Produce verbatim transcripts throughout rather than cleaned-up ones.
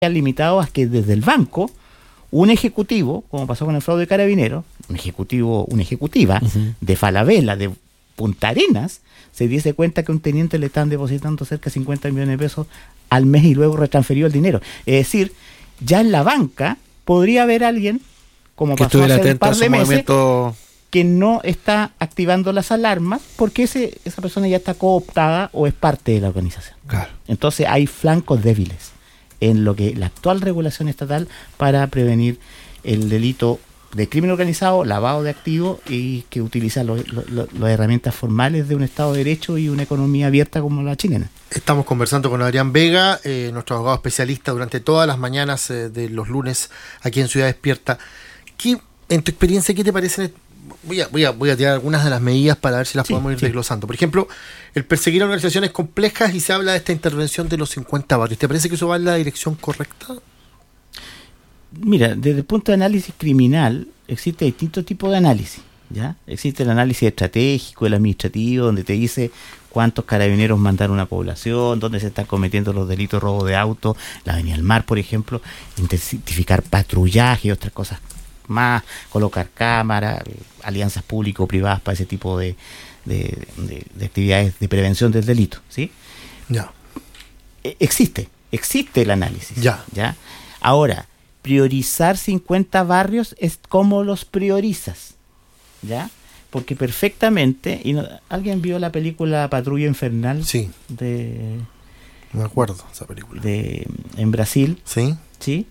limitado a que desde el banco un ejecutivo, como pasó con el fraude de Carabineros, un ejecutivo, una ejecutiva uh-huh. de Falabella, de Punta Arenas, se diese cuenta que un teniente le están depositando cerca de cincuenta millones de pesos al mes y luego retransferió el dinero. Es decir, ya en la banca podría haber alguien, como que pasó hace un par de meses, movimiento... que no está activando las alarmas porque ese, esa persona ya está cooptada o es parte de la organización. Claro. Entonces hay flancos débiles en lo que la actual regulación estatal para prevenir el delito de crimen organizado, lavado de activos y que utiliza lo, lo, lo, las herramientas formales de un Estado de Derecho y una economía abierta como la chilena. Estamos conversando con Adrián Vega, eh, nuestro abogado especialista durante todas las mañanas eh, de los lunes aquí en Ciudad Despierta. ¿Qué, en tu experiencia, qué te parece? Voy a, voy, a, voy a tirar algunas de las medidas para ver si las sí, podemos ir sí. desglosando. Por ejemplo, el perseguir a organizaciones complejas y se habla de esta intervención de los cincuenta barrios. ¿Te parece que eso va en la dirección correcta? Mira, desde el punto de análisis criminal existe distintos tipos de análisis, ¿ya? Existe el análisis estratégico, el administrativo, donde te dice cuántos carabineros mandaron a una población, dónde se están cometiendo los delitos de robo de auto, la Avenida del Mar, por ejemplo, intensificar patrullaje y otras cosas más, colocar cámaras, alianzas público-privadas para ese tipo de, de, de, de actividades de prevención del delito, ¿sí? Ya. Existe, existe el análisis. Ya. ¿Ya? Ahora, priorizar cincuenta barrios es cómo los priorizas, ¿ya? Porque perfectamente, y no, ¿alguien vio la película Patrulla Infernal? Sí. De, me acuerdo esa película. De, en Brasil. Sí. Sí.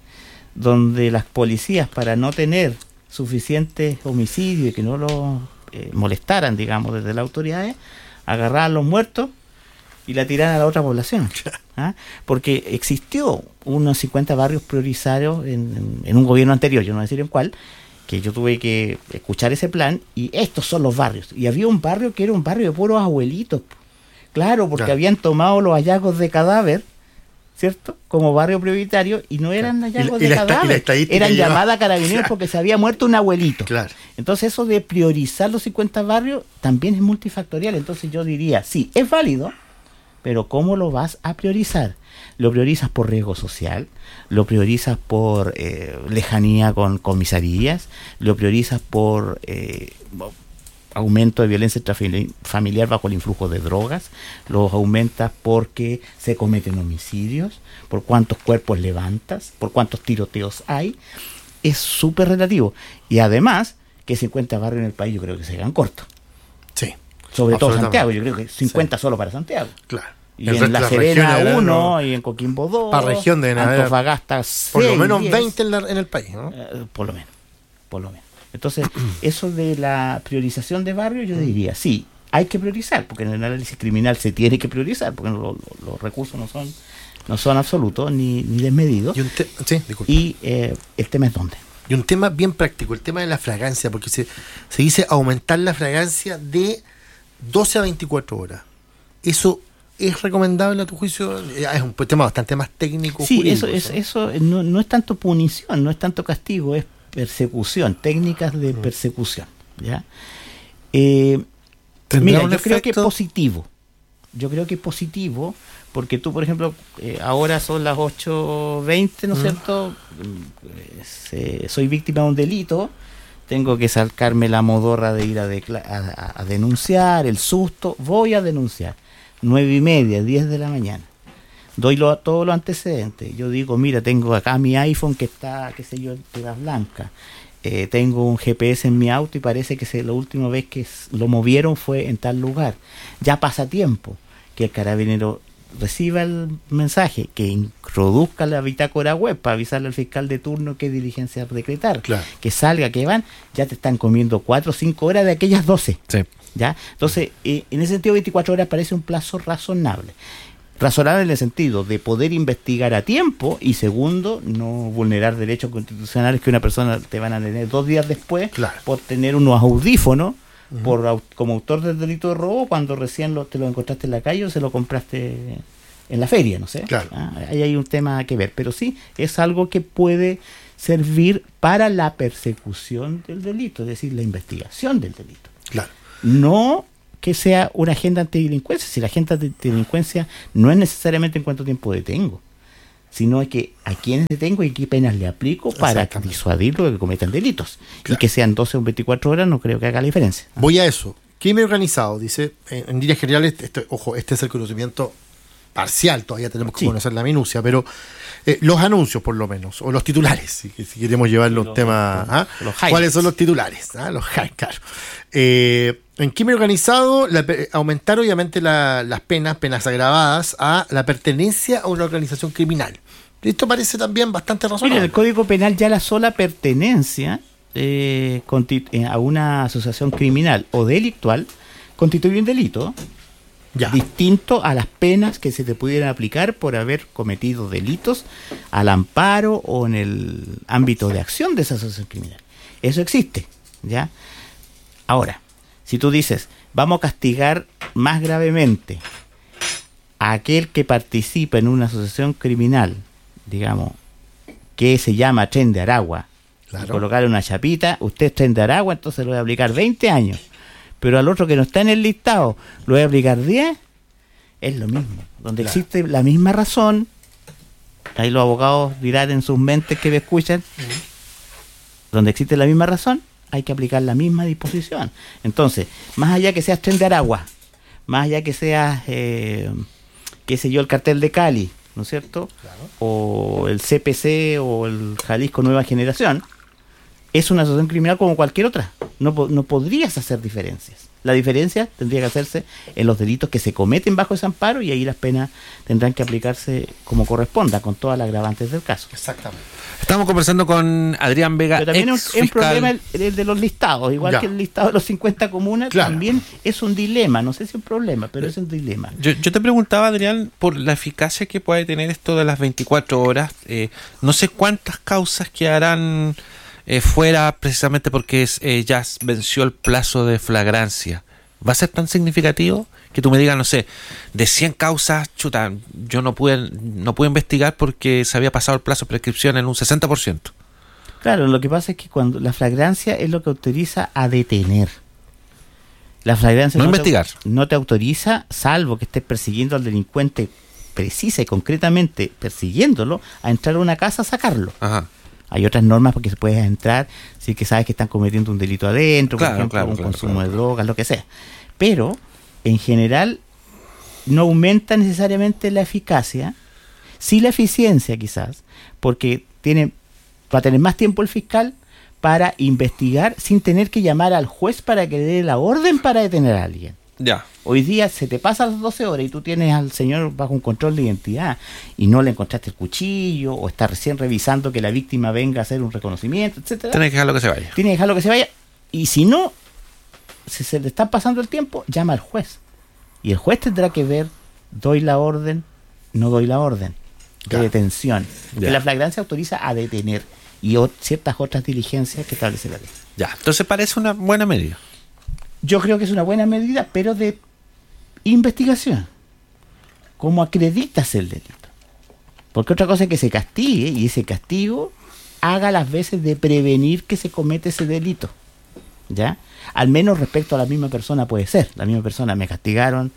Donde las policías, para no tener suficientes homicidios y que no los eh, molestaran, digamos, desde las autoridades, agarraban a los muertos y la tiraban a la otra población. ¿Ah? Porque existió unos cincuenta barrios prioritarios en, en, en un gobierno anterior, yo no voy a decir en cuál, que yo tuve que escuchar ese plan, y estos son los barrios. Y había un barrio que era un barrio de puros abuelitos. Claro, porque claro. habían tomado los hallazgos de cadáver, ¿cierto? Como barrio prioritario, y no eran hallazgos y la, de cadáver, eran lleva... llamadas a carabineros porque se había muerto un abuelito. Claro. Entonces eso de priorizar los cincuenta barrios también es multifactorial. Entonces yo diría, sí, es válido, pero ¿cómo lo vas a priorizar? ¿Lo priorizas por riesgo social? ¿Lo priorizas por eh, lejanía con comisarías? ¿Lo priorizas por eh, aumento de violencia intrafamiliar bajo el influjo de drogas? ¿Los aumentas porque se cometen homicidios? ¿Por cuántos cuerpos levantas? ¿Por cuántos tiroteos hay? Es súper relativo. Y además, que cincuenta barrios en el país yo creo que se quedan cortos. Sí. Sobre todo Santiago, yo creo que cincuenta sí. solo para Santiago. Claro. Y el en La Serena uno, y en Coquimbo dos, para región de Antofagasta seis, por lo menos diez, veinte en, la, en el país, ¿no? Eh, por lo menos, por lo menos. Entonces, eso de la priorización de barrios, yo diría, sí, hay que priorizar, porque en el análisis criminal se tiene que priorizar, porque lo, lo, los recursos no son no son absolutos ni, ni desmedidos. Y, un te- sí, y eh, el tema es dónde. Y un tema bien práctico, el tema de la fragancia, porque se, se dice aumentar la fragancia de doce a veinticuatro horas. Eso ¿es recomendable a tu juicio? Es un tema bastante más técnico. Sí, eso es, eso no, no es tanto punición, no es tanto castigo, es persecución, técnicas de persecución, ¿ya? Eh, mira, yo efecto? creo que es positivo. Yo creo que es positivo porque tú, por ejemplo, eh, ahora son las ocho veinte, ¿no es mm. cierto? Eh, soy víctima de un delito, tengo que sacarme la modorra de ir a, decla- a, a denunciar, el susto, voy a denunciar. Nueve y media, diez de la mañana. Doy lo, todos los antecedentes. Yo digo, mira, tengo acá mi iPhone que está, qué sé yo, en piedras blancas. Eh, tengo un G P S en mi auto y parece que se, la última vez que lo movieron fue en tal lugar. Ya pasa tiempo que el carabinero reciba el mensaje, que introduzca la bitácora web para avisarle al fiscal de turno qué diligencia decretar. Claro. Que salga, que van, ya te están comiendo cuatro o cinco horas de aquellas doce. Sí. ¿Ya? Entonces, eh, en ese sentido, veinticuatro horas parece un plazo razonable. Razonable en el sentido de poder investigar a tiempo y, segundo, no vulnerar derechos constitucionales que una persona te van a tener dos días después claro. por tener unos audífonos uh-huh. por como autor del delito de robo cuando recién lo, te lo encontraste en la calle o se lo compraste en la feria, no sé. Claro. ¿Ah? Ahí hay un tema que ver, pero sí, es algo que puede servir para la persecución del delito, es decir, la investigación del delito. Claro. No que sea una agenda antidelincuencia, si la agenda de delincuencia no es necesariamente en cuánto tiempo detengo. sino que a quienes detengo y qué penas le aplico para disuadirlo de que cometan delitos. Claro. Y que sean doce o veinticuatro horas no creo que haga la diferencia. Voy a eso. Crimen organizado, dice, en, en líneas generales, este, ojo, este es el conocimiento parcial, todavía tenemos que sí. conocer la minucia, pero eh, los anuncios por lo menos, o los titulares, si, si queremos llevar los, los temas, ¿ah? los ¿cuáles son los titulares? ¿Ah? Los claro. eh, en crimen organizado, la, aumentar obviamente la, las penas, penas agravadas a la pertenencia a una organización criminal. Esto parece también bastante razonable. Mira, en el Código Penal ya la sola pertenencia eh, constitu- a una asociación criminal o delictual constituye un delito. Ya. Distinto a las penas que se te pudieran aplicar por haber cometido delitos al amparo o en el ámbito de acción de esa asociación criminal. Eso existe, ¿ya? Ahora, si tú dices, vamos a castigar más gravemente a aquel que participa en una asociación criminal, digamos, que se llama Tren de Aragua, claro. y colocar una chapita, usted es Tren de Aragua, entonces le voy a aplicar veinte años. Pero al otro que no está en el listado, lo voy a aplicar diez, es lo mismo. Donde claro. existe la misma razón, ahí los abogados dirán en sus mentes que me escuchan, uh-huh. donde existe la misma razón, hay que aplicar la misma disposición. Entonces, más allá que seas Tren de Aragua, más allá que seas, eh, qué sé yo, el cartel de Cali, ¿no es cierto? Claro. O el C P C o el Jalisco Nueva Generación, es una asociación criminal como cualquier otra. No, no podrías hacer diferencias. La diferencia tendría que hacerse en los delitos que se cometen bajo ese amparo y ahí las penas tendrán que aplicarse como corresponda, con todas las agravantes del caso. Exactamente. Estamos conversando con Adrián Vega. Pero también es un problema el, el de los listados, igual ya. que el listado de los cincuenta comunas, claro. también es un dilema. No sé si es un problema, pero es un dilema. Yo, yo te preguntaba, Adrián, por la eficacia que puede tener esto de las veinticuatro horas. Eh, no sé cuántas causas quedarán Eh, fuera precisamente porque es, eh, ya venció el plazo de flagrancia. ¿Va a ser tan significativo que tú me digas, no sé, de cien causas, chuta, yo no pude no pude investigar porque se había pasado el plazo de prescripción en un sesenta por ciento? Claro, lo que pasa es que cuando la flagrancia es lo que autoriza a detener. La flagrancia no, no investigar. Te, no te autoriza, salvo que estés persiguiendo al delincuente precisa y concretamente persiguiéndolo, a entrar a una casa a sacarlo. Ajá. Hay otras normas porque se puede entrar si que sabes que están cometiendo un delito adentro, claro, por ejemplo, claro, un claro, consumo claro. de drogas, lo que sea. Pero, en general, no aumenta necesariamente la eficacia, sí la eficiencia quizás, porque tiene, va a tener más tiempo el fiscal para investigar sin tener que llamar al juez para que le dé la orden para detener a alguien. Ya. Hoy día se te pasa las doce horas y tú tienes al señor bajo un control de identidad y no le encontraste el cuchillo o está recién revisando que la víctima venga a hacer un reconocimiento, etcétera. Tienes que dejarlo que se vaya. Tienes que dejarlo que se vaya y si no, si se le está pasando el tiempo, llama al juez. Y el juez tendrá que ver, doy la orden, no doy la orden de ya. detención. Porque ya. la flagrancia autoriza a detener y o, ciertas otras diligencias que establece la ley. Ya, entonces parece una buena medida. Yo creo que es una buena medida, pero de investigación. ¿Cómo acreditas el delito? Porque otra cosa es que se castigue y ese castigo haga las veces de prevenir que se comete ese delito. ¿Ya? Al menos respecto a la misma persona puede ser. La misma persona me castigaron,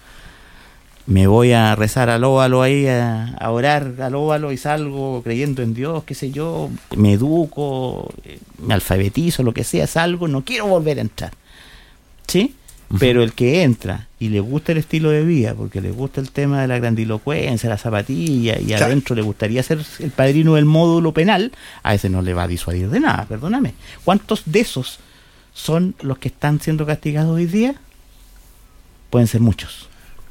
me voy a rezar al óvalo ahí, a, a orar al óvalo y salgo creyendo en Dios, qué sé yo, me educo, me alfabetizo, lo que sea, salgo, no quiero volver a entrar. ¿Sí? Uh-huh. Pero el que entra y le gusta el estilo de vida, porque le gusta el tema de la grandilocuencia, la zapatilla, y claro. adentro le gustaría ser el padrino del módulo penal, a ese no le va a disuadir de nada, perdóname. ¿Cuántos de esos son los que están siendo castigados hoy día? Pueden ser muchos.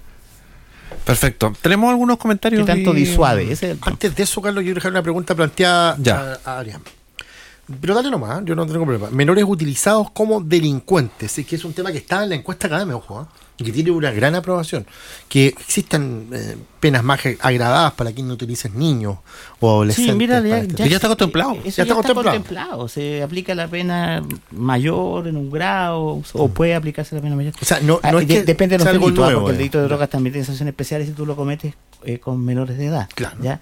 Perfecto. ¿Tenemos algunos comentarios? ¿Qué tanto y... disuade? Ese es el... Antes de eso, Carlos, yo quiero dejar una pregunta planteada ya. a, a Adrián. Pero dale nomás, yo no tengo problema. Menores utilizados como delincuentes, es que es un tema que está en la encuesta académica, ojo, ¿eh? Y que tiene una gran aprobación. Que existan eh, penas más agravadas para quien no utilice niños o adolescentes. Sí, mira, ya, este ya, ya está contemplado. Eso ya, ya está, está contemplado. contemplado. Se aplica la pena mayor en un grado, o puede aplicarse la pena mayor. O sea, no, no ah, es que depende de los delitos, nuevo, porque el eh. delito de drogas también tiene sanciones especiales si tú lo cometes eh, con menores de edad. Claro. ¿Ya?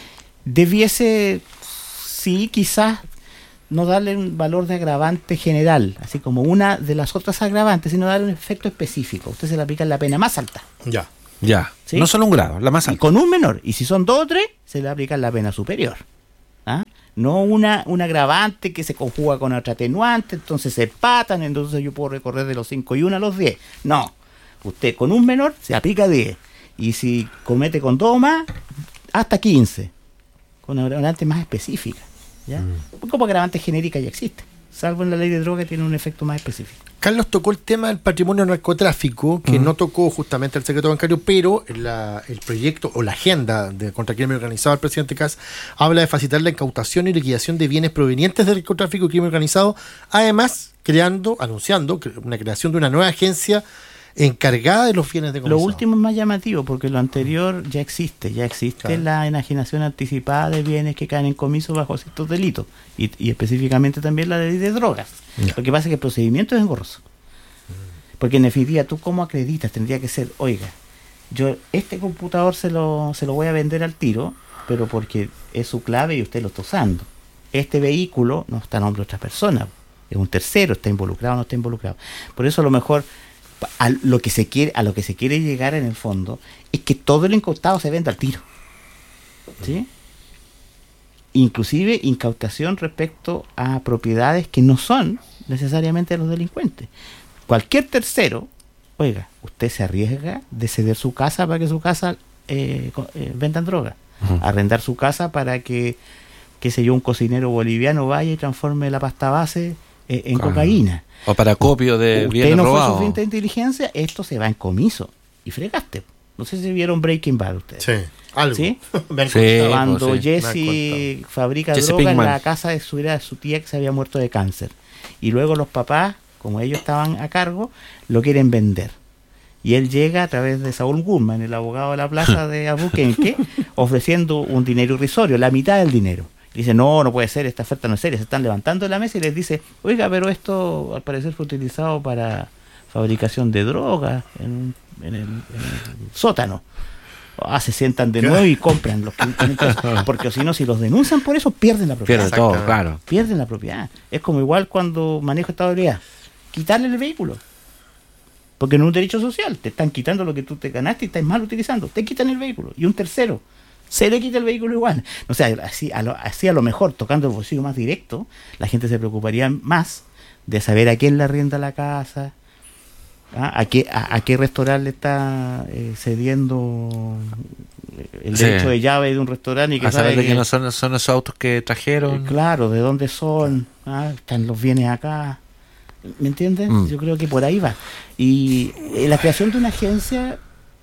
Debiese, sí, quizás no darle un valor de agravante general, así como una de las otras agravantes, sino darle un efecto específico. Usted se le aplica la pena más alta. Ya. Ya, ¿sí? No solo un grado, la más alta. Y con un menor. Y si son dos o tres, se le aplica la pena superior. ¿Ah? No una, un agravante que se conjuga con otra atenuante, entonces se empatan, entonces yo puedo recorrer de los cinco y uno a los diez. No, usted con un menor se aplica diez. Y si comete con dos más, hasta quince. Con agravante más específica. ¿Ya? Mm. Como agravante genérica ya existe. Salvo en la ley de droga, tiene un efecto más específico. Carlos tocó el tema del patrimonio narcotráfico, que uh-huh. no tocó justamente el secreto bancario, pero la, el proyecto o la agenda de contra el crimen organizado del presidente Kast habla de facilitar la incautación y liquidación de bienes provenientes del narcotráfico y crimen organizado, además creando, anunciando una creación de una nueva agencia encargada de los bienes de Lo último es más llamativo, porque lo anterior ya existe, ya existe claro. la enajenación anticipada de bienes que caen en comiso bajo ciertos delitos, y, y específicamente también la ley de drogas. Ya. Lo que pasa es que el procedimiento es engorroso. Porque en definitiva, tú como acreditas, tendría que ser, oiga, yo este computador se lo, se lo voy a vender al tiro, pero porque es su clave y usted lo está usando. Este vehículo no está a nombre de otra persona, es un tercero, está involucrado o no está involucrado. Por eso a lo mejor a lo que se quiere a lo que se quiere llegar en el fondo es que todo lo incautado se venda al tiro, ¿sí? Inclusive incautación respecto a propiedades que no son necesariamente de los delincuentes. Cualquier tercero, oiga, usted se arriesga de ceder su casa para que su casa eh, eh, vendan droga, uh-huh. arrendar su casa para que, qué sé yo, un cocinero boliviano vaya y transforme la pasta base eh, en claro. cocaína. O para copio de bienes robados. Usted no fue suficiente inteligencia, esto se va en comiso. Y fregaste. No sé si vieron Breaking Bad ustedes. Sí, algo. ¿Sí? sí Cuando pues, sí, Jesse fabrica Jesse droga Pinkman. en la casa de su, de su tía que se había muerto de cáncer. Y luego los papás, como ellos estaban a cargo, lo quieren vender. Y él llega a través de Saúl Goodman, el abogado de la plaza de Albuquerque, ofreciendo un dinero irrisorio, la mitad del dinero. Dice, no, no puede ser, esta oferta no es seria. Se están levantando de la mesa y les dice, oiga, pero esto al parecer fue utilizado para fabricación de drogas en, en, el, en el sótano. Ah, se sientan de nuevo y compran los quinientos, porque si no, si los denuncian por eso, pierden la propiedad. Pierden todo, claro. Pierden la propiedad. Es como igual cuando manejo estado de ebriedad. Quitarle el vehículo. Porque no es un derecho social. Te están quitando lo que tú te ganaste y estás mal utilizando. Te quitan el vehículo. Y un tercero se le quita el vehículo igual. O sea, así a, lo, así a lo mejor, tocando el bolsillo más directo, la gente se preocuparía más de saber a quién le arrienda la casa, ¿ah? a qué a, a qué restaurante le está eh, cediendo el derecho sí. de llave de un restaurante. Y que a saber sabe de que no son, son esos autos que trajeron. Eh, claro, de dónde son, ¿ah? Están los bienes acá. ¿Me entiendes? Mm. Yo creo que por ahí va. Y eh, la creación de una agencia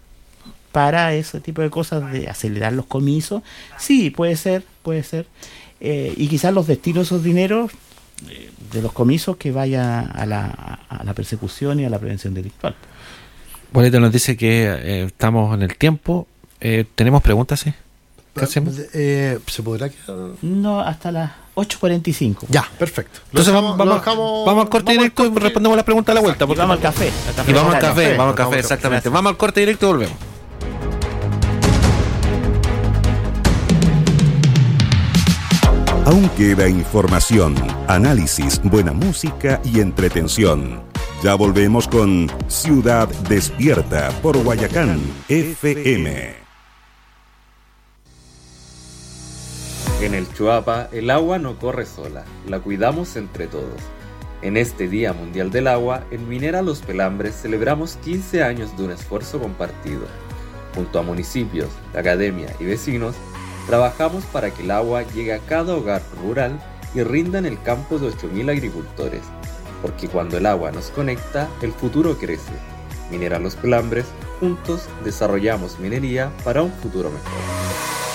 para ese tipo de cosas, de acelerar los comisos, sí, puede ser, puede ser. Eh, y quizás los destinos de esos dineros eh, de los comisos que vaya a la, a la persecución y a la prevención delictual. Boleta nos dice que eh, estamos en el tiempo. Eh, ¿Tenemos preguntas? ¿Sí? ¿Qué hacemos? Eh, ¿Se podrá quedar? No, hasta las ocho cuarenta y cinco. Ya, perfecto. Entonces vamos, vamos, dejamos, vamos al corte vamos directo y respondemos las preguntas a la vuelta. Y vamos al café. café y vamos al café, café, vamos al café, exactamente. Gracias. Vamos al corte directo y volvemos. Aún queda información, análisis, buena música y entretención. Ya volvemos con Ciudad Despierta por Guayacán F M. En el Chuapa, el agua no corre sola, la cuidamos entre todos. En este Día Mundial del Agua, en Minera Los Pelambres celebramos quince años de un esfuerzo compartido. Junto a municipios, la academia y vecinos, trabajamos para que el agua llegue a cada hogar rural y rinda en el campo de ocho mil agricultores. Porque cuando el agua nos conecta, el futuro crece. Minera Los Pelambres, juntos desarrollamos minería para un futuro mejor.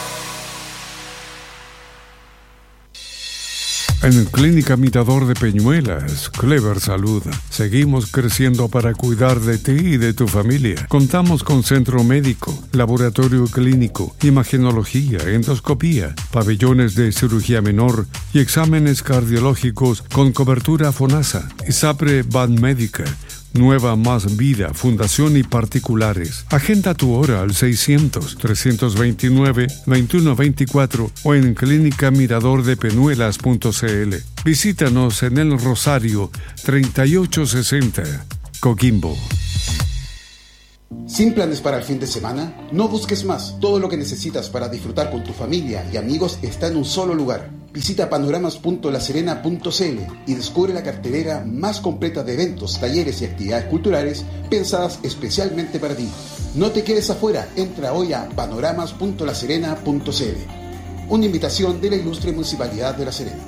En Clínica Mirador de Peñuelas, Clever Salud, seguimos creciendo para cuidar de ti y de tu familia. Contamos con centro médico, laboratorio clínico, imagenología, endoscopía, pabellones de cirugía menor y exámenes cardiológicos con cobertura FONASA, ISAPRE Banmédica, Nueva Más Vida, Fundación y particulares. Agenda tu hora al seiscientos, trescientos veintinueve, veintiuno veinticuatro o en clínica mirador de peñuelas punto c l. Visítanos en El Rosario, treinta y ocho sesenta, Coquimbo. ¿Sin planes para el fin de semana? No busques más. Todo lo que necesitas para disfrutar con tu familia y amigos está en un solo lugar. Visita panoramas punto la serena punto c l y descubre la cartelera más completa de eventos, talleres y actividades culturales pensadas especialmente para ti. No te quedes afuera. Entra hoy a panoramas punto la serena punto c l. Una invitación de la ilustre Municipalidad de La Serena.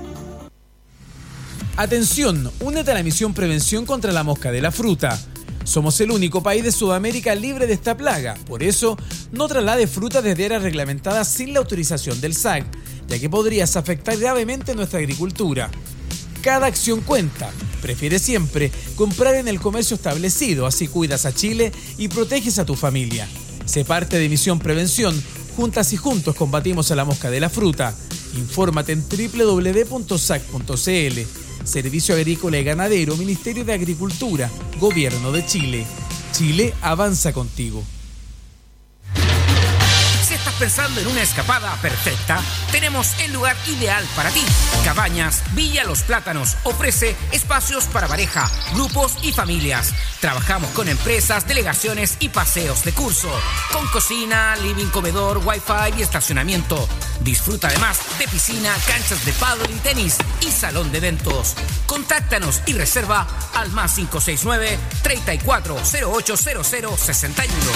Atención, únete a la misión Prevención contra la Mosca de la Fruta. Somos el único país de Sudamérica libre de esta plaga. Por eso, no traslade fruta desde áreas reglamentadas sin la autorización del S A C, ya que podrías afectar gravemente nuestra agricultura. Cada acción cuenta. Prefiere siempre comprar en el comercio establecido, así cuidas a Chile y proteges a tu familia. Sé parte de Misión Prevención. Juntas y juntos combatimos a la mosca de la fruta. Infórmate en doble u doble u doble u punto s a c punto c l. Servicio Agrícola y Ganadero, Ministerio de Agricultura, Gobierno de Chile. Chile avanza contigo. Si estás pensando en una escapada perfecta, tenemos el lugar ideal para ti. Cabañas Villa Los Plátanos ofrece espacios para pareja, grupos y familias. Trabajamos con empresas, delegaciones y paseos de curso, con cocina, living, comedor, wifi y estacionamiento. Disfruta además de piscina, canchas de pádel y tenis y salón de eventos. Contáctanos y reserva al más cinco seis nueve, treinta y cuatro, cero ocho cero cero, sesenta y uno.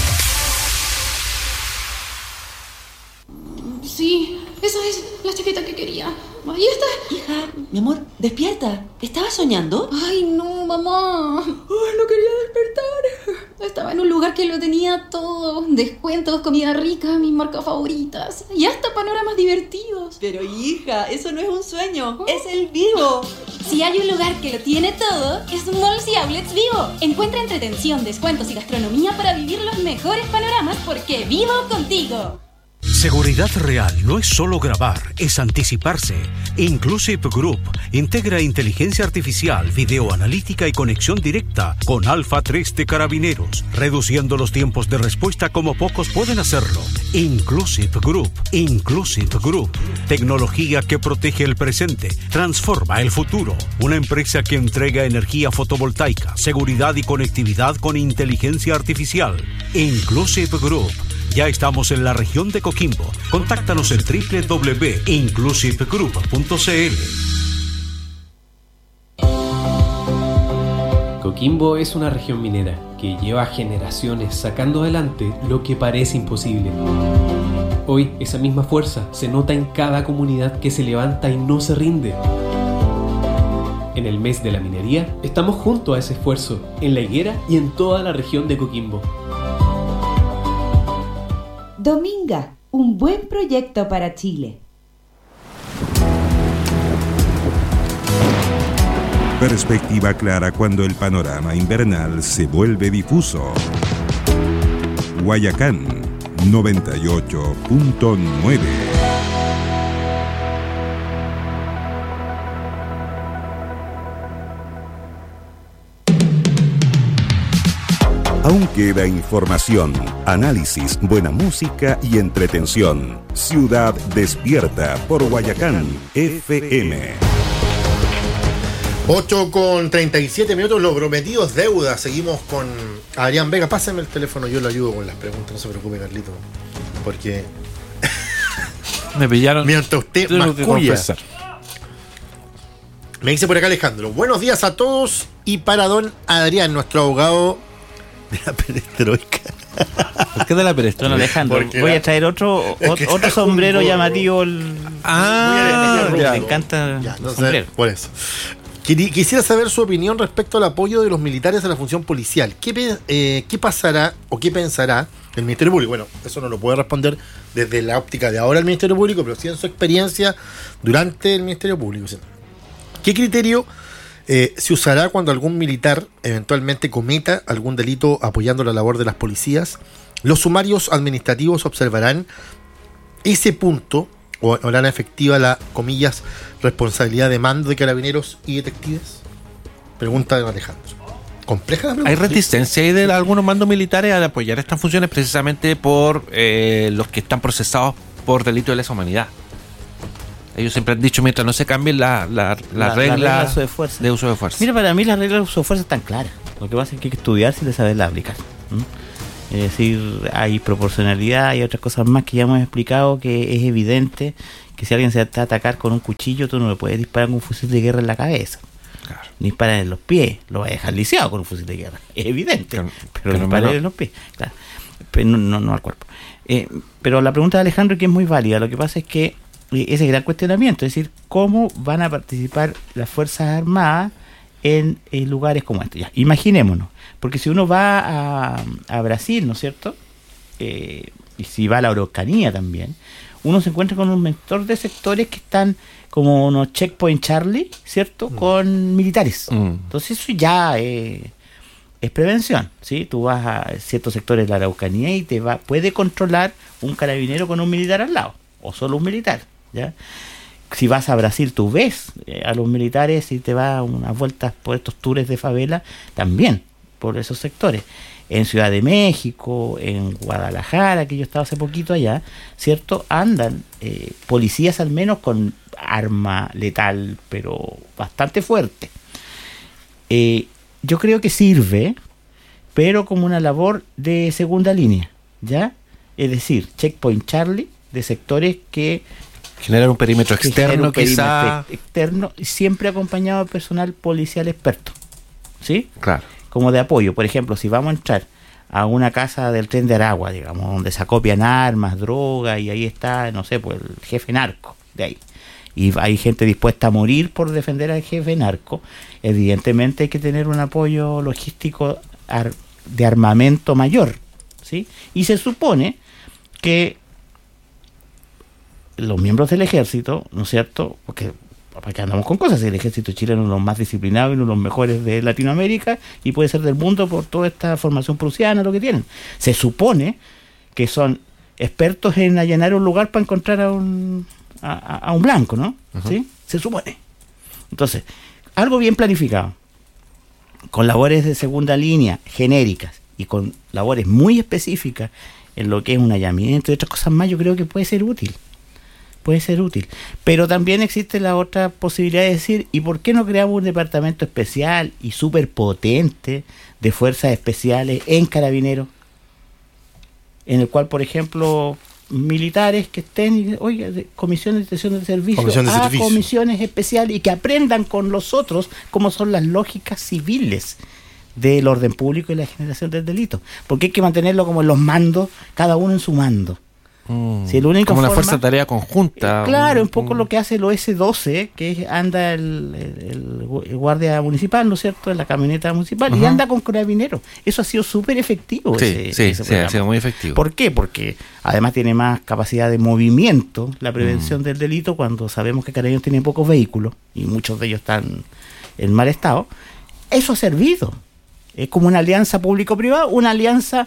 Sí, esa es la chaqueta que quería. Ahí está. Hija, mi amor, despierta. ¿Estabas soñando? Ay, no, mamá. Ay, no quería despertar. Estaba en un lugar que lo tenía todo. Descuentos, comida rica, mis marcas favoritas. Y hasta panoramas divertidos. Pero hija, eso no es un sueño. ¿Oh? Es el Vivo. Si hay un lugar que lo tiene todo, es Malls y Outlets Vivo. Encuentra entretención, descuentos y gastronomía para vivir los mejores panoramas porque vivo contigo. Seguridad real no es solo grabar, es anticiparse. Inclusive Group integra inteligencia artificial, videoanalítica y conexión directa con Alpha tres de Carabineros, reduciendo los tiempos de respuesta como pocos pueden hacerlo. Inclusive Group, Inclusive Group. Tecnología que protege el presente, transforma el futuro. Una empresa que entrega energía fotovoltaica, seguridad y conectividad con inteligencia artificial. Inclusive Group. Ya estamos en la región de Coquimbo. Contáctanos en doble u doble u doble u punto inclusive group punto c l. Coquimbo es una región minera que lleva generaciones sacando adelante lo que parece imposible. Hoy esa misma fuerza se nota en cada comunidad que se levanta y no se rinde. En el mes de la minería estamos junto a ese esfuerzo, en La Higuera y en toda la región de Coquimbo. Dominga, un buen proyecto para Chile. Perspectiva clara cuando el panorama invernal se vuelve difuso. Guayacán noventa y ocho punto nueve. Aún queda información, análisis, buena música y entretención. Ciudad Despierta por Guayacán F M. ocho con treinta y siete minutos, lo prometido es deuda. Seguimos con Adrián Vega. Pásame el teléfono, yo lo ayudo con las preguntas. No se preocupe, Carlito. Porque me pillaron. Mientras usted masculla. Me dice por acá Alejandro: buenos días a todos y para don Adrián, nuestro abogado de la perestroika. ¿Por qué de la perestroika? Don Alejandro, porque voy la... a traer otro es otro, otro sombrero un... llamativo. El... Ah, ya, me encanta ya, no sé, por eso. Quisiera saber su opinión respecto al apoyo de los militares a la función policial. ¿Qué, eh, qué pasará o qué pensará el Ministerio Público? Bueno, eso no lo puede responder desde la óptica de ahora el Ministerio Público, pero sí en su experiencia durante el Ministerio Público. ¿Qué criterio eh, se usará cuando algún militar eventualmente cometa algún delito apoyando la labor de las policías? ¿Los sumarios administrativos observarán ese punto o harán efectiva la, comillas, responsabilidad de mando de carabineros y detectives? Pregunta de Alejandro. Compleja la pregunta. ¿Hay resistencia ahí de algunos mandos militares a apoyar estas funciones precisamente por eh, los que están procesados por delito de lesa humanidad? Ellos siempre han dicho, mientras no se cambien la, la, la, la regla, la regla de, uso de, fuerza. de uso de fuerza. Mira, para mí las reglas de uso de fuerza están claras. Lo que pasa es que hay que estudiar si le sabes la aplicar. ¿Mm? Es decir, hay proporcionalidad, hay otras cosas más que ya hemos explicado, que es evidente que si alguien se está a atacar con un cuchillo, tú no le puedes disparar con un fusil de guerra en la cabeza. Claro. Ni disparar en los pies, lo vas a dejar lisiado con un fusil de guerra, es evidente, que, pero no disparar en los pies, claro. Pero no, no, no al cuerpo. Eh, pero la pregunta de Alejandro, que es muy válida, lo que pasa es que eh, ese gran cuestionamiento, es decir, ¿cómo van a participar las Fuerzas Armadas en, en lugares como este? Ya, imaginémonos, porque si uno va a, a Brasil, ¿no es cierto? Eh, y si va a la Araucanía también, uno se encuentra con un montón de sectores que están como unos checkpoint Charlie, ¿cierto? Mm. Con militares. Mm. Entonces eso ya eh, es prevención, ¿sí? Tú vas a ciertos sectores de la Araucanía y te va puede controlar un carabinero con un militar al lado, o solo un militar, ¿ya? Si vas a Brasil, tú ves eh, a los militares y te vas a unas vueltas por estos tours de favela, también por esos sectores. En Ciudad de México, en Guadalajara, que yo estaba hace poquito allá, ¿cierto? Andan eh, policías al menos con arma letal, pero bastante fuerte. Eh, yo creo que sirve, pero como una labor de segunda línea, ¿ya? Es decir, checkpoint Charlie, de sectores que generar un perímetro externo, un perímetro quizá externo, siempre acompañado de personal policial experto, ¿sí? Claro. Como de apoyo. Por ejemplo, si vamos a entrar a una casa del Tren de Aragua, digamos, donde se acopian armas, drogas, y ahí está, no sé, pues el jefe narco de ahí, y hay gente dispuesta a morir por defender al jefe narco, evidentemente hay que tener un apoyo logístico ar- de armamento mayor, ¿sí? Y se supone que los miembros del ejército, ¿no es cierto?, porque ¿para qué andamos con cosas? El ejército chileno es uno de los más disciplinados y uno de los mejores de Latinoamérica y puede ser del mundo por toda esta formación prusiana, lo que tienen. Se supone que son expertos en allanar un lugar para encontrar a un a, a un blanco, ¿no? Uh-huh. ¿Sí? Se supone. Entonces, algo bien planificado, con labores de segunda línea genéricas y con labores muy específicas en lo que es un hallamiento y otras cosas más, yo creo que puede ser útil. Puede ser útil. Pero también existe la otra posibilidad de decir, ¿y por qué no creamos un departamento especial y súper potente de fuerzas especiales en Carabineros? En el cual, por ejemplo, militares que estén, oiga, de comisiones de extensión de servicio, Comisión de a servicio. comisiones especiales y que aprendan con los otros cómo son las lógicas civiles del orden público y la generación del delito. Porque hay que mantenerlo como en los mandos, cada uno en su mando. Mm, si el único como forma, una fuerza de tarea conjunta. Eh, claro, un poco mm. lo que hace el O S doce, que es, anda el, el, el guardia municipal, ¿no es cierto?, en la camioneta municipal, uh-huh. y anda con carabineros. Eso ha sido súper efectivo. Sí, ese, sí, ese sí ha sido muy efectivo. ¿Por qué? Porque además tiene más capacidad de movimiento la prevención mm. del delito, cuando sabemos que Carabineros tiene pocos vehículos y muchos de ellos están en mal estado. Eso ha servido. Es como una alianza público-privada, una alianza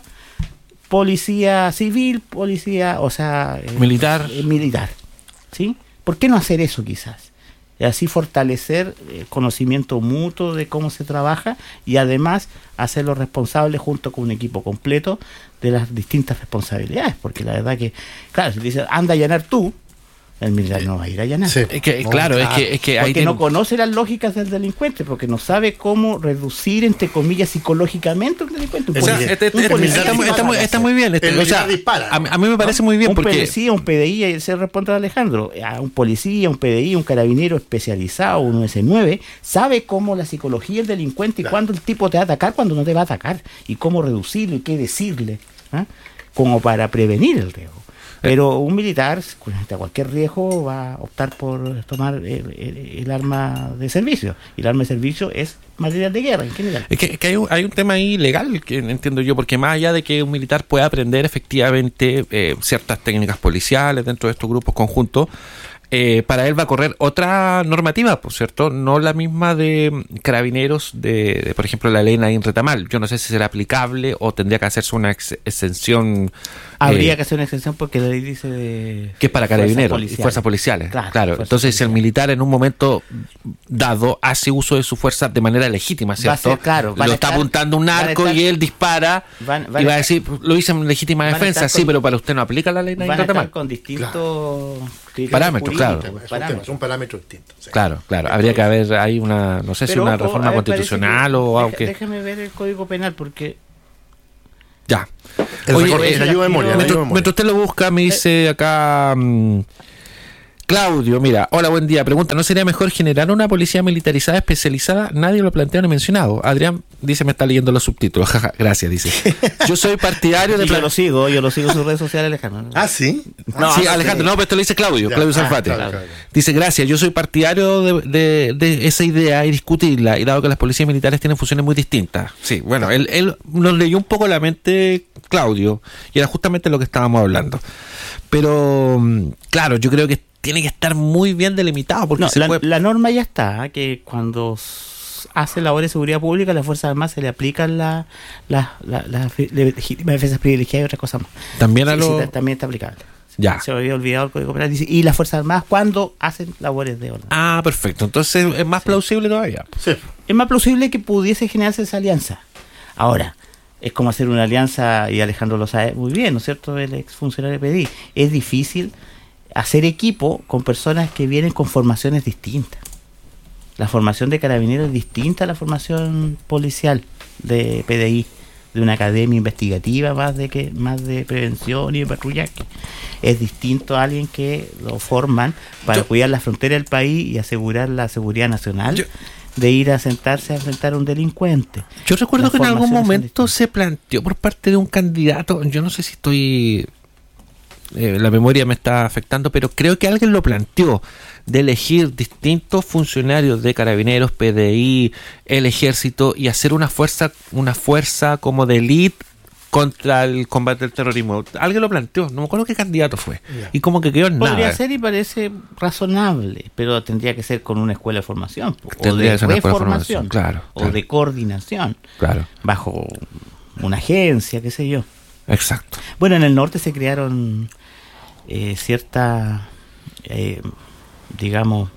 policía civil, policía, o sea, eh, militar, eh, militar, ¿sí? ¿Por qué no hacer eso quizás? Y así fortalecer el conocimiento mutuo de cómo se trabaja y además hacerlo responsable junto con un equipo completo de las distintas responsabilidades, porque la verdad que, claro, si dices anda a allanar tú, el militar no va a ir a allanar. Sí. Es que, claro, claro, es que, es que porque hay no ten... conoce las lógicas del delincuente, porque no sabe cómo reducir, entre comillas, psicológicamente un delincuente. Un o sea, policía, este, este, un policía está, muy, está, muy, está muy bien. Este, el o sea, dispara. A, a mí me parece muy bien un porque... policía, un P D I, y se responde a Alejandro, a un policía, un P D I, un carabinero especializado, un U S nueve, sabe cómo la psicología del delincuente y claro. cuándo el tipo te va a atacar, cuándo no te va a atacar, y cómo reducirlo y qué decirle, ¿eh? Como para prevenir el riesgo. Pero un militar, frente a cualquier riesgo, va a optar por tomar el, el, el arma de servicio. Y el arma de servicio es material de guerra en general. Es que, que hay, un, hay un tema ahí legal que entiendo yo, porque más allá de que un militar pueda aprender efectivamente eh, ciertas técnicas policiales dentro de estos grupos conjuntos, Eh, para él va a correr otra normativa, por cierto, no la misma de Carabineros, de, de por ejemplo la ley Nadine Retamal. Yo no sé si será aplicable o tendría que hacerse una ex- exención. Habría eh, que hacer una exención porque la ley dice de que es para Carabineros fuerzas y fuerzas policiales. Claro, claro. fuerzas Entonces, policiales. si el militar en un momento dado hace uso de su fuerza de manera legítima, ¿cierto? Va a ser, claro, lo está estar, apuntando un arco y él dispara van, van y va a decir, lo hice en legítima defensa, sí, con, pero para usted no aplica la ley Nadine Retamal. Con distintos claro. parámetros, claro. Parámetros. Es un parámetro distinto. Sí. Claro, claro. Habría que haber ahí una, no sé pero, si una reforma ojo, constitucional que, o deja, algo que... Déjame ver el Código Penal porque Ya. El, Oye, recorte, eh, el ayuda de memoria. el mientras, ayuda de memoria. mientras usted lo busca, me dice acá mm, Claudio, mira, hola, buen día. Pregunta, ¿no sería mejor generar una policía militarizada especializada? Nadie lo plantea ni mencionado. Adrián dice, me está leyendo los subtítulos. Jaja, gracias, dice. Yo soy partidario de... Yo lo sigo, yo lo sigo en sus redes sociales, Alejandro. Ah, ¿sí? No, sí, Alejandro, no, pero esto lo dice Claudio, Ya. Claudio Ah, Salfate. claro, claro. Dice, gracias, yo soy partidario de, de, de esa idea y discutirla, y dado que las policías militares tienen funciones muy distintas. Sí, bueno, él, él nos leyó un poco la mente, Claudio, y era justamente lo que estábamos hablando. Pero, claro, yo creo que tiene que estar muy bien delimitado, porque No, se la, puede... la norma ya está, que cuando s- hace labores de seguridad pública, las Fuerzas Armadas se le aplican las la, la, la, fi- legítimas defensas privilegiadas y otras cosas más. También a Sí, lo... sí, ta- también está aplicable. Ya. Se me había olvidado el Código Penal. Dice, y las Fuerzas Armadas cuando hacen labores de orden. Ah, perfecto. Entonces es más plausible todavía. Sí. Es más plausible que pudiese generarse esa alianza. Ahora, es como hacer una alianza, y Alejandro lo sabe muy bien, ¿no es cierto? El exfuncionario P D I. Es difícil hacer equipo con personas que vienen con formaciones distintas. La formación de carabineros es distinta a la formación policial de P D I, de una academia investigativa más de que más de prevención y de patrullaje. Es distinto a alguien que lo forman para Yo- cuidar la frontera del país y asegurar la seguridad nacional, Yo- de ir a sentarse a enfrentar a un delincuente. Yo recuerdo Las que en algún formaciones son momento distintas. se planteó por parte de un candidato, yo no sé si estoy... eh, la memoria me está afectando, pero creo que alguien lo planteó, de elegir distintos funcionarios de Carabineros, P D I, el Ejército, y hacer una fuerza, una fuerza como de élite contra el combate del terrorismo. Alguien lo planteó, no me acuerdo qué candidato fue. Ya. Y como que quedó en Podría nada. ser y parece razonable, pero tendría que ser con una escuela de formación, po, o Tendría de que ser una escuela de reformación, formación, claro, o claro. de coordinación, Claro, bajo una agencia, qué sé yo. exacto. Bueno, en el norte se crearon eh, ciertas, eh, digamos,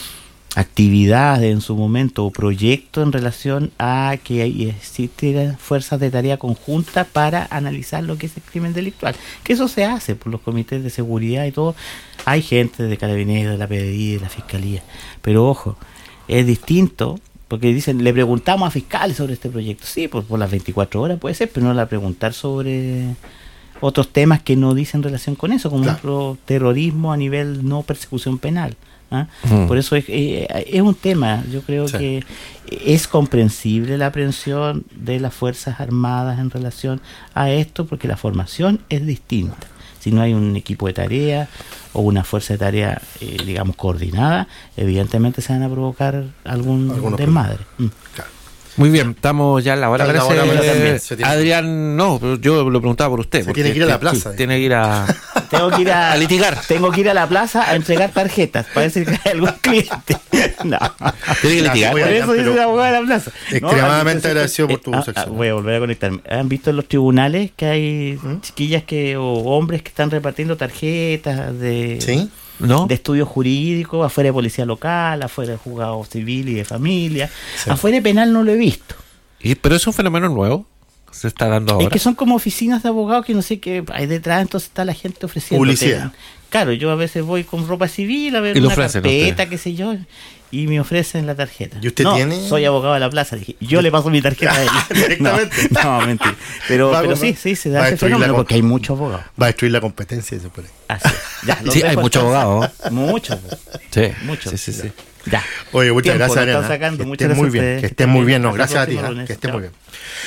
actividades en su momento o proyectos en relación a que hay- existieran fuerzas de tarea conjunta para analizar lo que es el crimen delictual. Que eso se hace por los comités de seguridad y todo. Hay gente de Carabineros, de la P D I, de la Fiscalía. Pero ojo, es distinto. Porque dicen, le preguntamos a fiscales sobre este proyecto. Sí, por, por las veinticuatro horas puede ser, pero no la preguntar sobre otros temas que no dicen relación con eso, como Claro. por ejemplo terrorismo a nivel no persecución penal. ¿ah? Mm. Por eso es, eh, es un tema, yo creo Sí. que es comprensible la aprehensión de las Fuerzas Armadas en relación a esto, porque la formación es distinta. Si no hay un equipo de tarea o una fuerza de tarea, eh, digamos, coordinada, evidentemente se van a provocar algún Algunos desmadre. Mm. Claro. Muy bien, estamos ya en la hora. Está en la Parece, hora, pero eh, también se tiene- Adrián, no, pero yo lo preguntaba por usted. Se porque tiene que ir a la sí, plaza. Tiene que ir a... Tengo que ir a, A litigar. Tengo que ir a la plaza a entregar tarjetas para decir que hay algún cliente. No. Tiene que litigar. Voy a- Por eso pero yo soy abogado de la plaza. extremadamente No, agradecido por tu ah, sección. ah, voy a volver a conectarme. ¿Han visto en los tribunales que hay chiquillas que o hombres que están repartiendo tarjetas de, ¿Sí? ¿No? de estudios jurídicos afuera de policía local, afuera de juzgado civil y de familia? Sí. Afuera de penal no lo he visto. Y- pero es un fenómeno nuevo. Se está dando ahora. Es que son como oficinas de abogados que no sé qué hay detrás, entonces está la gente ofreciendo. Publicidad. Claro, yo a veces voy con ropa civil a ver Y lo una ofrecen carpeta, ustedes. qué sé yo, y me ofrecen la tarjeta. ¿Y usted no, tiene? soy abogado de la plaza, dije, yo le paso mi tarjeta a él. Directamente. No, no, mentira. Pero, Va, pero va, sí, va. sí, se Va da a ese destruir la fenómeno com- porque hay muchos abogados. Va a destruir la competencia, eso por ahí. Así es. Ya, los Sí, dejo hay muchos entonces. abogados. Muchos. Sí, Muchos. sí, sí, sí. Ya. Oye, muchas Tiempo, gracias, lo Adriana. están sacando. Que Muchas estés muy gracias a bien, ustedes. que estés muy bien. No, Hasta el gracias a ti, próximo ¿eh? lunes. que estés Chao. muy bien.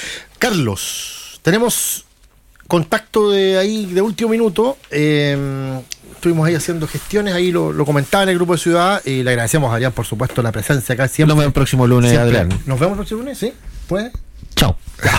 Carlos, tenemos contacto de ahí de último minuto. Eh, estuvimos ahí haciendo gestiones, ahí lo, lo comentaba en el grupo de Ciudad, y le agradecemos a Adrián, por supuesto, la presencia acá siempre. Nos vemos el próximo lunes, Siempre. Adrián. ¿Nos vemos el próximo lunes? ¿Sí? ¿Puede? Chao.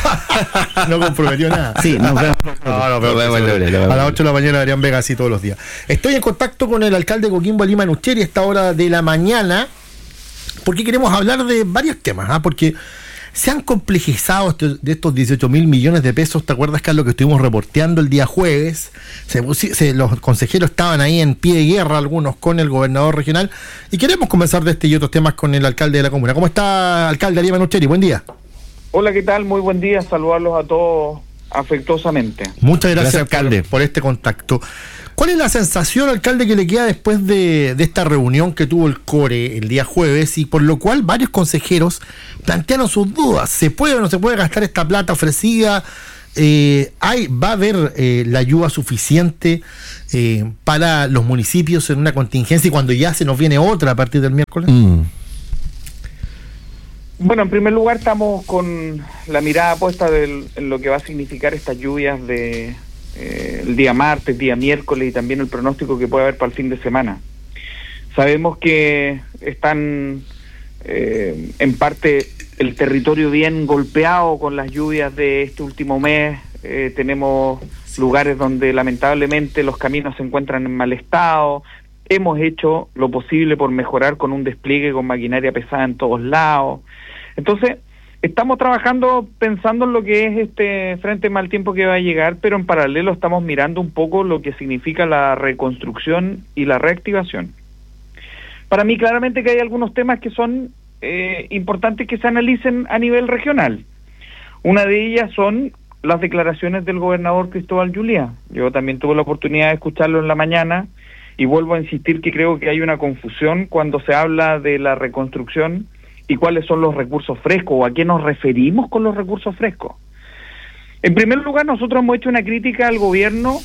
No comprometió nada. Sí, nos vemos. No, no, Nos vemos el lunes, nos vemos. a las ocho de la mañana, Adrián Vega, así todos los días. Estoy en contacto con el alcalde de Coquimbo, Lima Nucheri, a esta hora de la mañana, porque queremos hablar de varios temas, ¿ah? Porque se han complejizado este- de estos dieciocho mil millones de pesos. ¿Te acuerdas, Carlos, que estuvimos reporteando el día jueves? Se pusi- se- los consejeros estaban ahí en pie de guerra, algunos con el gobernador regional, y queremos conversar de este y otros temas con el alcalde de la comuna. ¿Cómo está, alcalde Lima Nucheri? Buen día. Hola, ¿qué tal? Muy buen día. Saludarlos a todos afectuosamente. Muchas gracias, Gracias, alcalde. Por, por este contacto. ¿Cuál es la sensación, alcalde, que le queda después de, de esta reunión que tuvo el CORE el día jueves, y por lo cual varios consejeros plantearon sus dudas? ¿Se puede o no se puede gastar esta plata ofrecida? eh, hay, ¿va a haber eh, la ayuda suficiente eh, para los municipios en una contingencia y cuando ya se nos viene otra a partir del miércoles? Mm. Bueno, en primer lugar estamos con la mirada puesta del, en lo que va a significar estas lluvias de eh, el día martes, día miércoles y también el pronóstico que puede haber para el fin de semana. Sabemos que están eh, en parte el territorio bien golpeado con las lluvias de este último mes. Eh, tenemos lugares donde lamentablemente los caminos se encuentran en mal estado. Hemos hecho lo posible por mejorar con un despliegue con maquinaria pesada en todos lados. Entonces, estamos trabajando pensando en lo que es este frente mal tiempo que va a llegar, pero en paralelo estamos mirando un poco lo que significa la reconstrucción y la reactivación. Para mí, claramente que hay algunos temas que son eh, importantes que se analicen a nivel regional. Una de ellas son las declaraciones del gobernador Cristóbal Yulia. Yo también tuve la oportunidad de escucharlo en la mañana y vuelvo a insistir que creo que hay una confusión cuando se habla de la reconstrucción y cuáles son los recursos frescos o a qué nos referimos con los recursos frescos. En primer lugar, nosotros hemos hecho una crítica al gobierno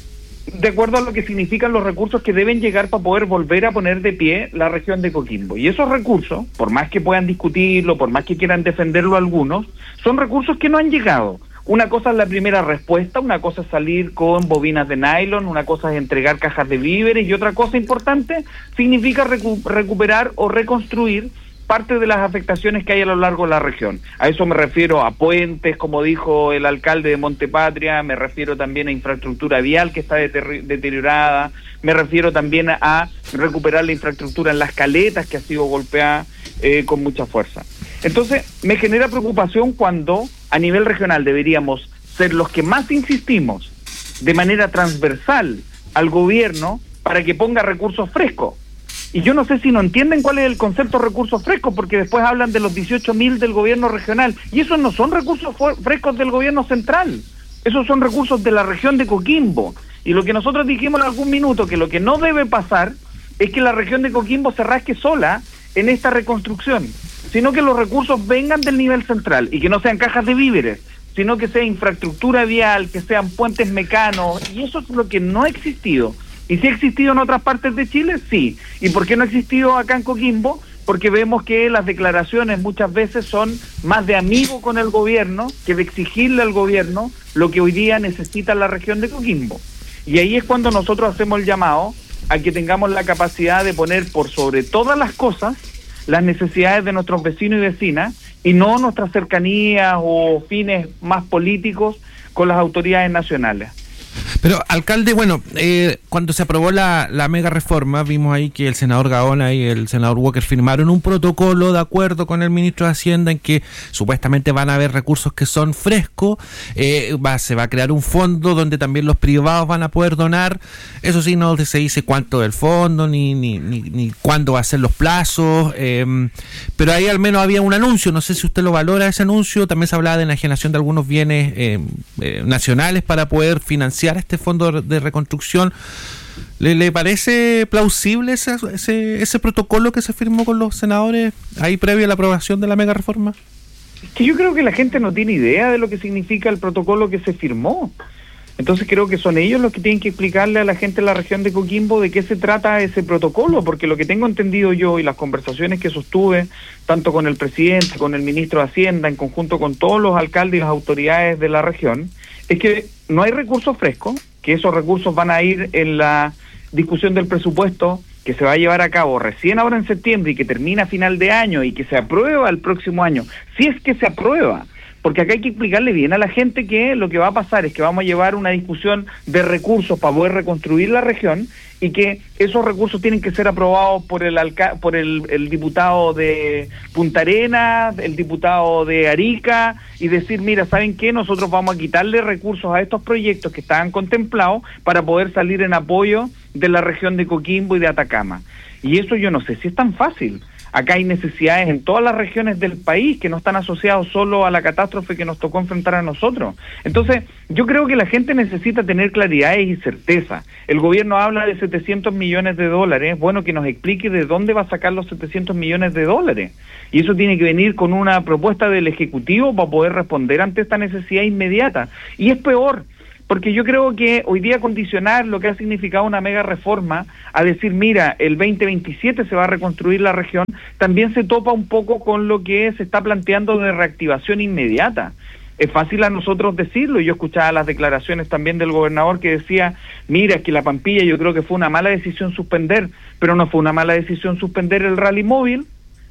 de acuerdo a lo que significan los recursos que deben llegar para poder volver a poner de pie la región de Coquimbo. Y esos recursos, por más que puedan discutirlo, por más que quieran defenderlo algunos, son recursos que no han llegado. Una cosa es la primera respuesta, una cosa es salir con bobinas de nylon, una cosa es entregar cajas de víveres y otra cosa importante significa recu- recuperar o reconstruir parte de las afectaciones que hay a lo largo de la región. A eso me refiero a puentes, como dijo el alcalde de Montepatria, me refiero también a infraestructura vial que está deter- deteriorada, me refiero también a, a recuperar la infraestructura en las caletas que ha sido golpeada eh, con mucha fuerza. Entonces, me genera preocupación cuando a nivel regional deberíamos ser los que más insistimos de manera transversal al gobierno para que ponga recursos frescos. Y yo no sé si no entienden cuál es el concepto de recursos frescos, porque después hablan de los dieciocho mil del gobierno regional, y esos no son recursos frescos del gobierno central, esos son recursos de la región de Coquimbo. Y lo que nosotros dijimos en algún minuto, que lo que no debe pasar es que la región de Coquimbo se rasque sola en esta reconstrucción, sino que los recursos vengan del nivel central, y que no sean cajas de víveres, sino que sea infraestructura vial, que sean puentes mecanos, y eso es lo que no ha existido. ¿Y si ha existido en otras partes de Chile? Sí. ¿Y por qué no ha existido acá en Coquimbo? Porque vemos que las declaraciones muchas veces son más de amigo con el gobierno que de exigirle al gobierno lo que hoy día necesita la región de Coquimbo. Y ahí es cuando nosotros hacemos el llamado a que tengamos la capacidad de poner por sobre todas las cosas las necesidades de nuestros vecinos y vecinas y no nuestras cercanías o fines más políticos con las autoridades nacionales. Pero, alcalde, bueno, eh, cuando se aprobó la, la mega reforma, vimos ahí que el senador Gaona y el senador Walker firmaron un protocolo de acuerdo con el ministro de Hacienda en que supuestamente van a haber recursos que son frescos, eh, va, se va a crear un fondo donde también los privados van a poder donar. Eso sí, no se dice cuánto del fondo ni, ni, ni, ni cuándo va a ser los plazos, eh, pero ahí al menos había un anuncio, no sé si usted lo valora ese anuncio. También se hablaba de enajenación de algunos bienes eh, eh, nacionales para poder financiar este fondo de reconstrucción. ¿Le, le parece plausible ese, ese, ese protocolo que se firmó con los senadores ahí previo a la aprobación de la mega reforma? Es que yo creo que la gente no tiene idea de lo que significa el protocolo que se firmó. Entonces creo que son ellos los que tienen que explicarle a la gente de la región de Coquimbo de qué se trata ese protocolo, porque lo que tengo entendido yo y las conversaciones que sostuve tanto con el presidente, con el ministro de Hacienda, en conjunto con todos los alcaldes y las autoridades de la región, es que no hay recursos frescos, que esos recursos van a ir en la discusión del presupuesto que se va a llevar a cabo recién ahora en septiembre y que termina a final de año y que se aprueba el próximo año, si es que se aprueba. Porque acá hay que explicarle bien a la gente que lo que va a pasar es que vamos a llevar una discusión de recursos para poder reconstruir la región y que esos recursos tienen que ser aprobados por el alca- por el, el diputado de Punta Arenas, el diputado de Arica, y decir, mira, ¿saben qué? Nosotros vamos a quitarle recursos a estos proyectos que estaban contemplados para poder salir en apoyo de la región de Coquimbo y de Atacama. Y eso yo no sé si es tan fácil. Acá hay necesidades en todas las regiones del país que no están asociados solo a la catástrofe que nos tocó enfrentar a nosotros. Entonces, yo creo que la gente necesita tener claridades y certeza. El gobierno habla de setecientos millones de dólares. Es bueno que nos explique de dónde va a sacar los setecientos millones de dólares. Y eso tiene que venir con una propuesta del Ejecutivo para poder responder ante esta necesidad inmediata. Y es peor, porque yo creo que hoy día condicionar lo que ha significado una mega reforma a decir, mira, el veinte veintisiete se va a reconstruir la región, también se topa un poco con lo que se está planteando de reactivación inmediata. Es fácil a nosotros decirlo, y yo escuchaba las declaraciones también del gobernador que decía, mira, es que la Pampilla yo creo que fue una mala decisión suspender, pero no fue una mala decisión suspender el rally móvil.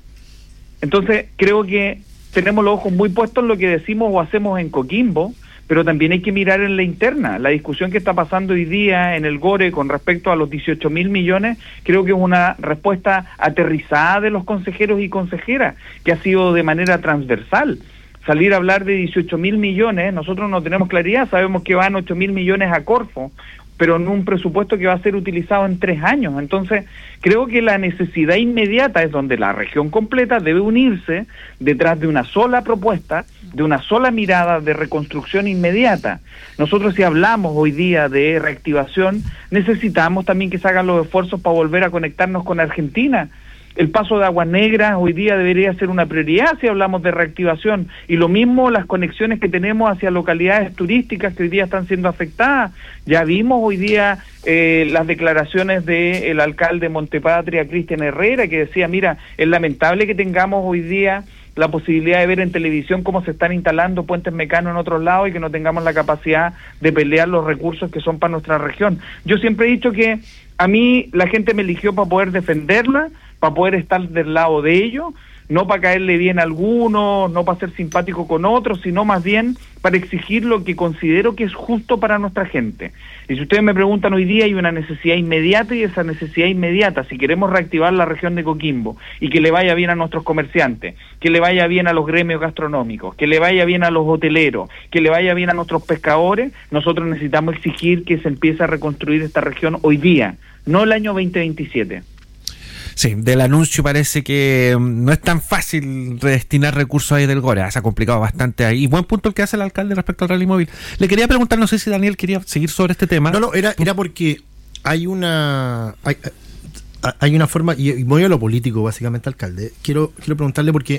Entonces, creo que tenemos los ojos muy puestos en lo que decimos o hacemos en Coquimbo, pero también hay que mirar en la interna. La discusión que está pasando hoy día en el Gore con respecto a los dieciocho mil millones, creo que es una respuesta aterrizada de los consejeros y consejeras, que ha sido de manera transversal. Salir a hablar de dieciocho mil millones, nosotros no tenemos claridad, sabemos que van ocho mil millones a Corfo, pero en un presupuesto que va a ser utilizado en tres años. Entonces, creo que la necesidad inmediata es donde la región completa debe unirse detrás de una sola propuesta, de una sola mirada de reconstrucción inmediata. Nosotros, si hablamos hoy día de reactivación, necesitamos también que se hagan los esfuerzos para volver a conectarnos con Argentina. El paso de Aguas Negras hoy día debería ser una prioridad si hablamos de reactivación, y lo mismo las conexiones que tenemos hacia localidades turísticas que hoy día están siendo afectadas. Ya vimos hoy día eh, las declaraciones del alcalde de Montepatria, Cristian Herrera, que decía, mira, es lamentable que tengamos hoy día la posibilidad de ver en televisión cómo se están instalando puentes mecanos en otros lados y que no tengamos la capacidad de pelear los recursos que son para nuestra región. Yo siempre he dicho que a mí la gente me eligió para poder defenderla, para poder estar del lado de ellos, no para caerle bien a algunos, no para ser simpático con otros, sino más bien para exigir lo que considero que es justo para nuestra gente. Y si ustedes me preguntan hoy día, hay una necesidad inmediata, y esa necesidad inmediata, si queremos reactivar la región de Coquimbo y que le vaya bien a nuestros comerciantes, que le vaya bien a los gremios gastronómicos, que le vaya bien a los hoteleros, que le vaya bien a nuestros pescadores, nosotros necesitamos exigir que se empiece a reconstruir esta región hoy día, no el año veinte veintisiete. Sí, del anuncio parece que no es tan fácil redestinar recursos ahí del Gore, se ha complicado bastante ahí. Y buen punto el que hace el alcalde respecto al rally móvil. Le quería preguntar, no sé si Daniel quería seguir sobre este tema. No, no, era, era porque hay una hay, hay una forma, y, y voy a lo político básicamente, alcalde. Quiero, quiero preguntarle porque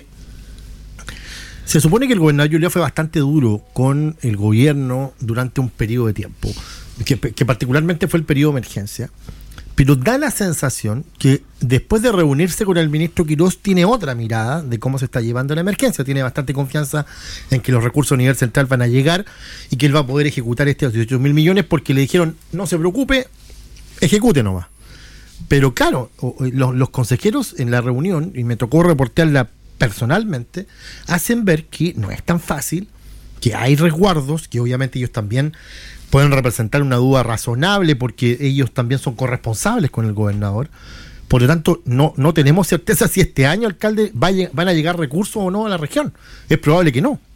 se supone que el gobernador Yulia fue bastante duro con el gobierno durante un periodo de tiempo, que, que particularmente fue el periodo de emergencia. Pero da la sensación que después de reunirse con el ministro Quirós tiene otra mirada de cómo se está llevando la emergencia. Tiene bastante confianza en que los recursos a nivel central van a llegar y que él va a poder ejecutar estos dieciocho mil millones porque le dijeron, no se preocupe, ejecute nomás. Pero claro, los, los consejeros en la reunión, y me tocó reportearla personalmente, hacen ver que no es tan fácil, que hay resguardos, que obviamente ellos también pueden representar una duda razonable porque ellos también son corresponsables con el gobernador. Por lo tanto, no, no tenemos certeza si este año, alcalde, vaya, van a llegar recursos o no a la región. Es probable que no.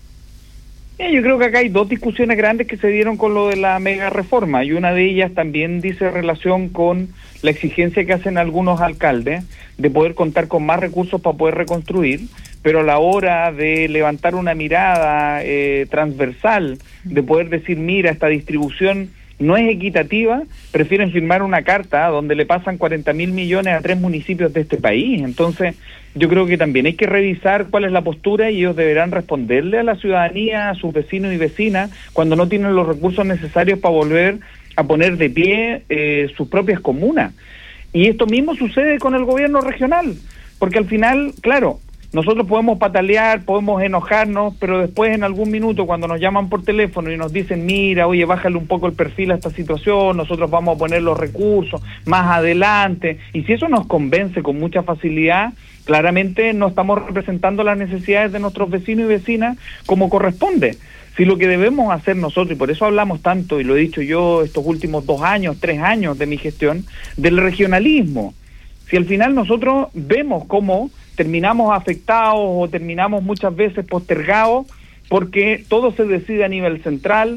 Eh, yo creo que acá hay dos discusiones grandes que se dieron con lo de la mega reforma, y una de ellas también dice relación con la exigencia que hacen algunos alcaldes de poder contar con más recursos para poder reconstruir, pero a la hora de levantar una mirada eh, transversal, de poder decir, mira, esta distribución no es equitativa, prefieren firmar una carta donde le pasan cuarenta mil millones a tres municipios de este país. Entonces, yo creo que también hay que revisar cuál es la postura, y ellos deberán responderle a la ciudadanía, a sus vecinos y vecinas, cuando no tienen los recursos necesarios para volver a poner de pie eh, sus propias comunas. Y esto mismo sucede con el gobierno regional, porque al final, claro, nosotros podemos patalear, podemos enojarnos, pero después en algún minuto cuando nos llaman por teléfono y nos dicen, mira, oye, bájale un poco el perfil a esta situación, nosotros vamos a poner los recursos más adelante, y si eso nos convence con mucha facilidad, claramente no estamos representando las necesidades de nuestros vecinos y vecinas como corresponde. Si lo que debemos hacer nosotros, y por eso hablamos tanto, y lo he dicho yo estos últimos dos años, tres años de mi gestión, del regionalismo. Si al final nosotros vemos cómo terminamos afectados o terminamos muchas veces postergados porque todo se decide a nivel central,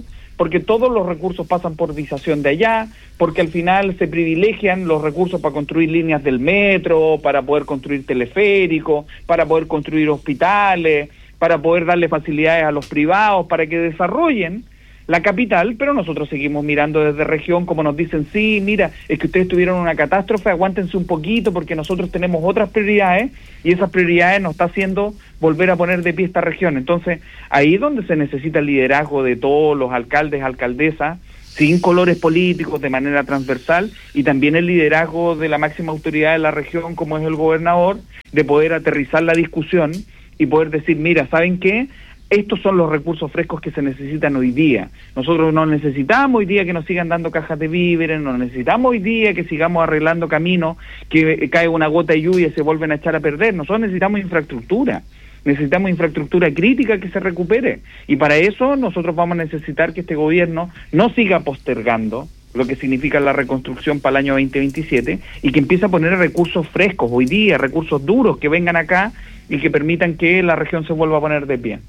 porque todos los recursos pasan por visación de allá, porque al final se privilegian los recursos para construir líneas del metro, para poder construir teleféricos, para poder construir hospitales, para poder darle facilidades a los privados para que desarrollen la capital, pero nosotros seguimos mirando desde región, como nos dicen, sí, mira, es que ustedes tuvieron una catástrofe, aguántense un poquito porque nosotros tenemos otras prioridades y esas prioridades nos está haciendo volver a poner de pie esta región. Entonces, ahí es donde se necesita el liderazgo de todos los alcaldes, alcaldesas, sin colores políticos, de manera transversal, y también el liderazgo de la máxima autoridad de la región, como es el gobernador, de poder aterrizar la discusión y poder decir, mira, ¿saben qué? Estos son los recursos frescos que se necesitan hoy día. Nosotros no necesitamos hoy día que nos sigan dando cajas de víveres, no necesitamos hoy día que sigamos arreglando caminos, que cae una gota de lluvia y se vuelven a echar a perder. Nosotros necesitamos infraestructura, necesitamos infraestructura crítica que se recupere. Y para eso nosotros vamos a necesitar que este gobierno no siga postergando lo que significa la reconstrucción para el año veinte veintisiete y que empiece a poner recursos frescos hoy día, recursos duros que vengan acá y que permitan que la región se vuelva a poner de pie.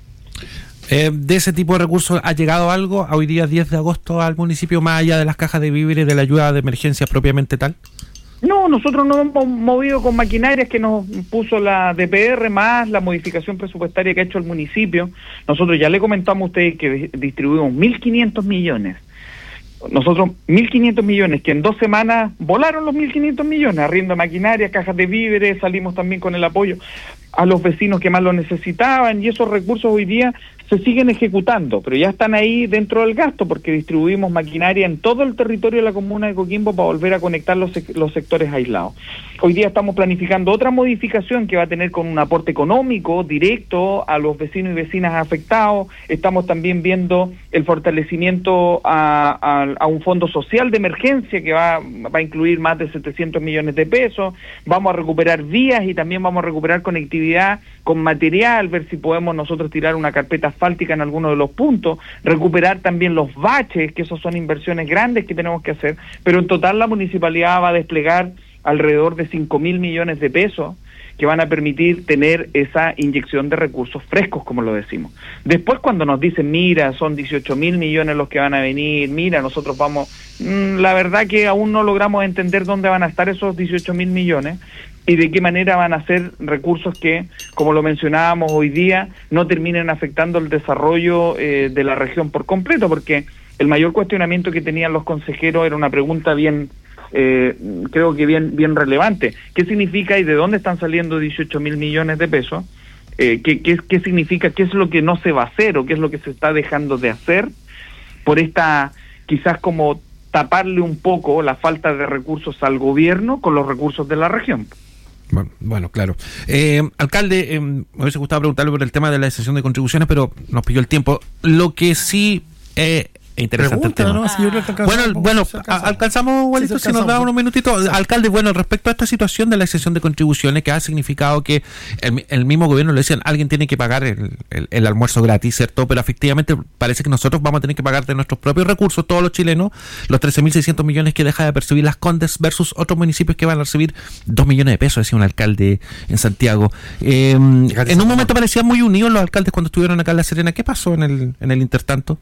Eh, ¿De ese tipo de recursos ha llegado algo hoy día diez de agosto al municipio, más allá de las cajas de víveres, de la ayuda de emergencia propiamente tal? No, nosotros nos hemos movido con maquinarias que nos puso la D P R más la modificación presupuestaria que ha hecho el municipio. Nosotros ya le comentamos a ustedes que distribuimos mil quinientos millones. Nosotros, mil quinientos millones, que en dos semanas volaron los mil quinientos millones, arriendo maquinaria, cajas de víveres, salimos también con el apoyo a los vecinos que más lo necesitaban, y esos recursos hoy día se siguen ejecutando, pero ya están ahí dentro del gasto, porque distribuimos maquinaria en todo el territorio de la comuna de Coquimbo para volver a conectar los, sec- los sectores aislados. Hoy día estamos planificando otra modificación que va a tener con un aporte económico directo a los vecinos y vecinas afectados. Estamos también viendo el fortalecimiento a, a, a un fondo social de emergencia que va, va a incluir más de setecientos millones de pesos. Vamos a recuperar vías y también vamos a recuperar conectividad con material, ver si podemos nosotros tirar una carpeta asfáltica en alguno de los puntos, recuperar también los baches, que esos son inversiones grandes que tenemos que hacer, pero en total la municipalidad va a desplegar alrededor de cinco mil millones de pesos que van a permitir tener esa inyección de recursos frescos, como lo decimos. Después cuando nos dicen, mira, son dieciocho mil millones los que van a venir, mira, nosotros vamos, mmm, la verdad que aún no logramos entender dónde van a estar esos dieciocho mil millones, y de qué manera van a ser recursos que, como lo mencionábamos hoy día, no terminen afectando el desarrollo eh, de la región por completo, porque el mayor cuestionamiento que tenían los consejeros era una pregunta bien, eh, creo que bien, bien relevante. ¿Qué significa y de dónde están saliendo dieciocho mil millones de pesos? Eh, ¿qué, qué, ¿Qué significa? ¿Qué es lo que no se va a hacer o qué es lo que se está dejando de hacer por esta, quizás como taparle un poco la falta de recursos al gobierno con los recursos de la región? Bueno, bueno, claro. Eh, alcalde, eh, me hubiese gustado preguntarle por el tema de la exención de contribuciones, pero nos pilló el tiempo. Lo que sí eh, interesante el tema. ¿No? Si yo creo que alcanzamos, bueno, bueno, si alcanzamos, alcanzamos, Walito, sí, si nos da unos minutitos. Sí. Alcalde, bueno, respecto a esta situación de la exención de contribuciones, que ha significado que el, el mismo gobierno le decían, alguien tiene que pagar el, el, el almuerzo gratis, ¿cierto? Pero efectivamente parece que nosotros vamos a tener que pagar de nuestros propios recursos, todos los chilenos, los trece mil seiscientos millones que deja de percibir Las Condes versus otros municipios que van a recibir dos millones de pesos, decía un alcalde en Santiago. Eh, en un momento parecían muy unidos los alcaldes cuando estuvieron acá en La Serena. ¿Qué pasó en el, en el intertanto?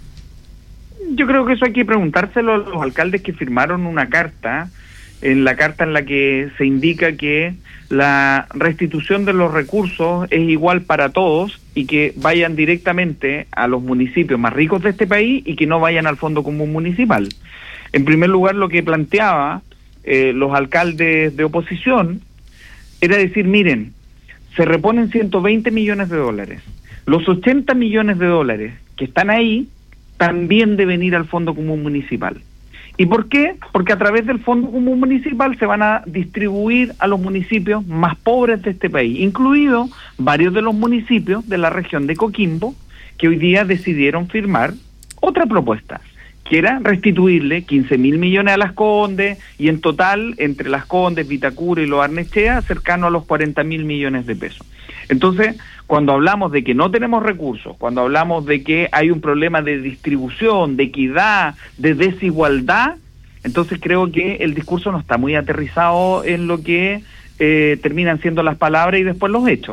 Yo creo que eso hay que preguntárselo a los alcaldes que firmaron una carta, en la carta en la que se indica que la restitución de los recursos es igual para todos y que vayan directamente a los municipios más ricos de este país y que no vayan al Fondo Común Municipal. En primer lugar, lo que planteaba eh, los alcaldes de oposición era decir, miren, se reponen ciento veinte millones de dólares. Los ochenta millones de dólares que están ahí también deben ir al Fondo Común Municipal. ¿Y por qué? Porque a través del Fondo Común Municipal se van a distribuir a los municipios más pobres de este país, incluidos varios de los municipios de la región de Coquimbo, que hoy día decidieron firmar otra propuesta, que era restituirle quince mil millones a Las Condes, y en total, entre Las Condes, Vitacura y Lo Barnechea, cercano a los cuarenta mil millones de pesos. Entonces, cuando hablamos de que no tenemos recursos, cuando hablamos de que hay un problema de distribución, de equidad, de desigualdad, entonces creo que el discurso no está muy aterrizado en lo que eh, terminan siendo las palabras y después los hechos.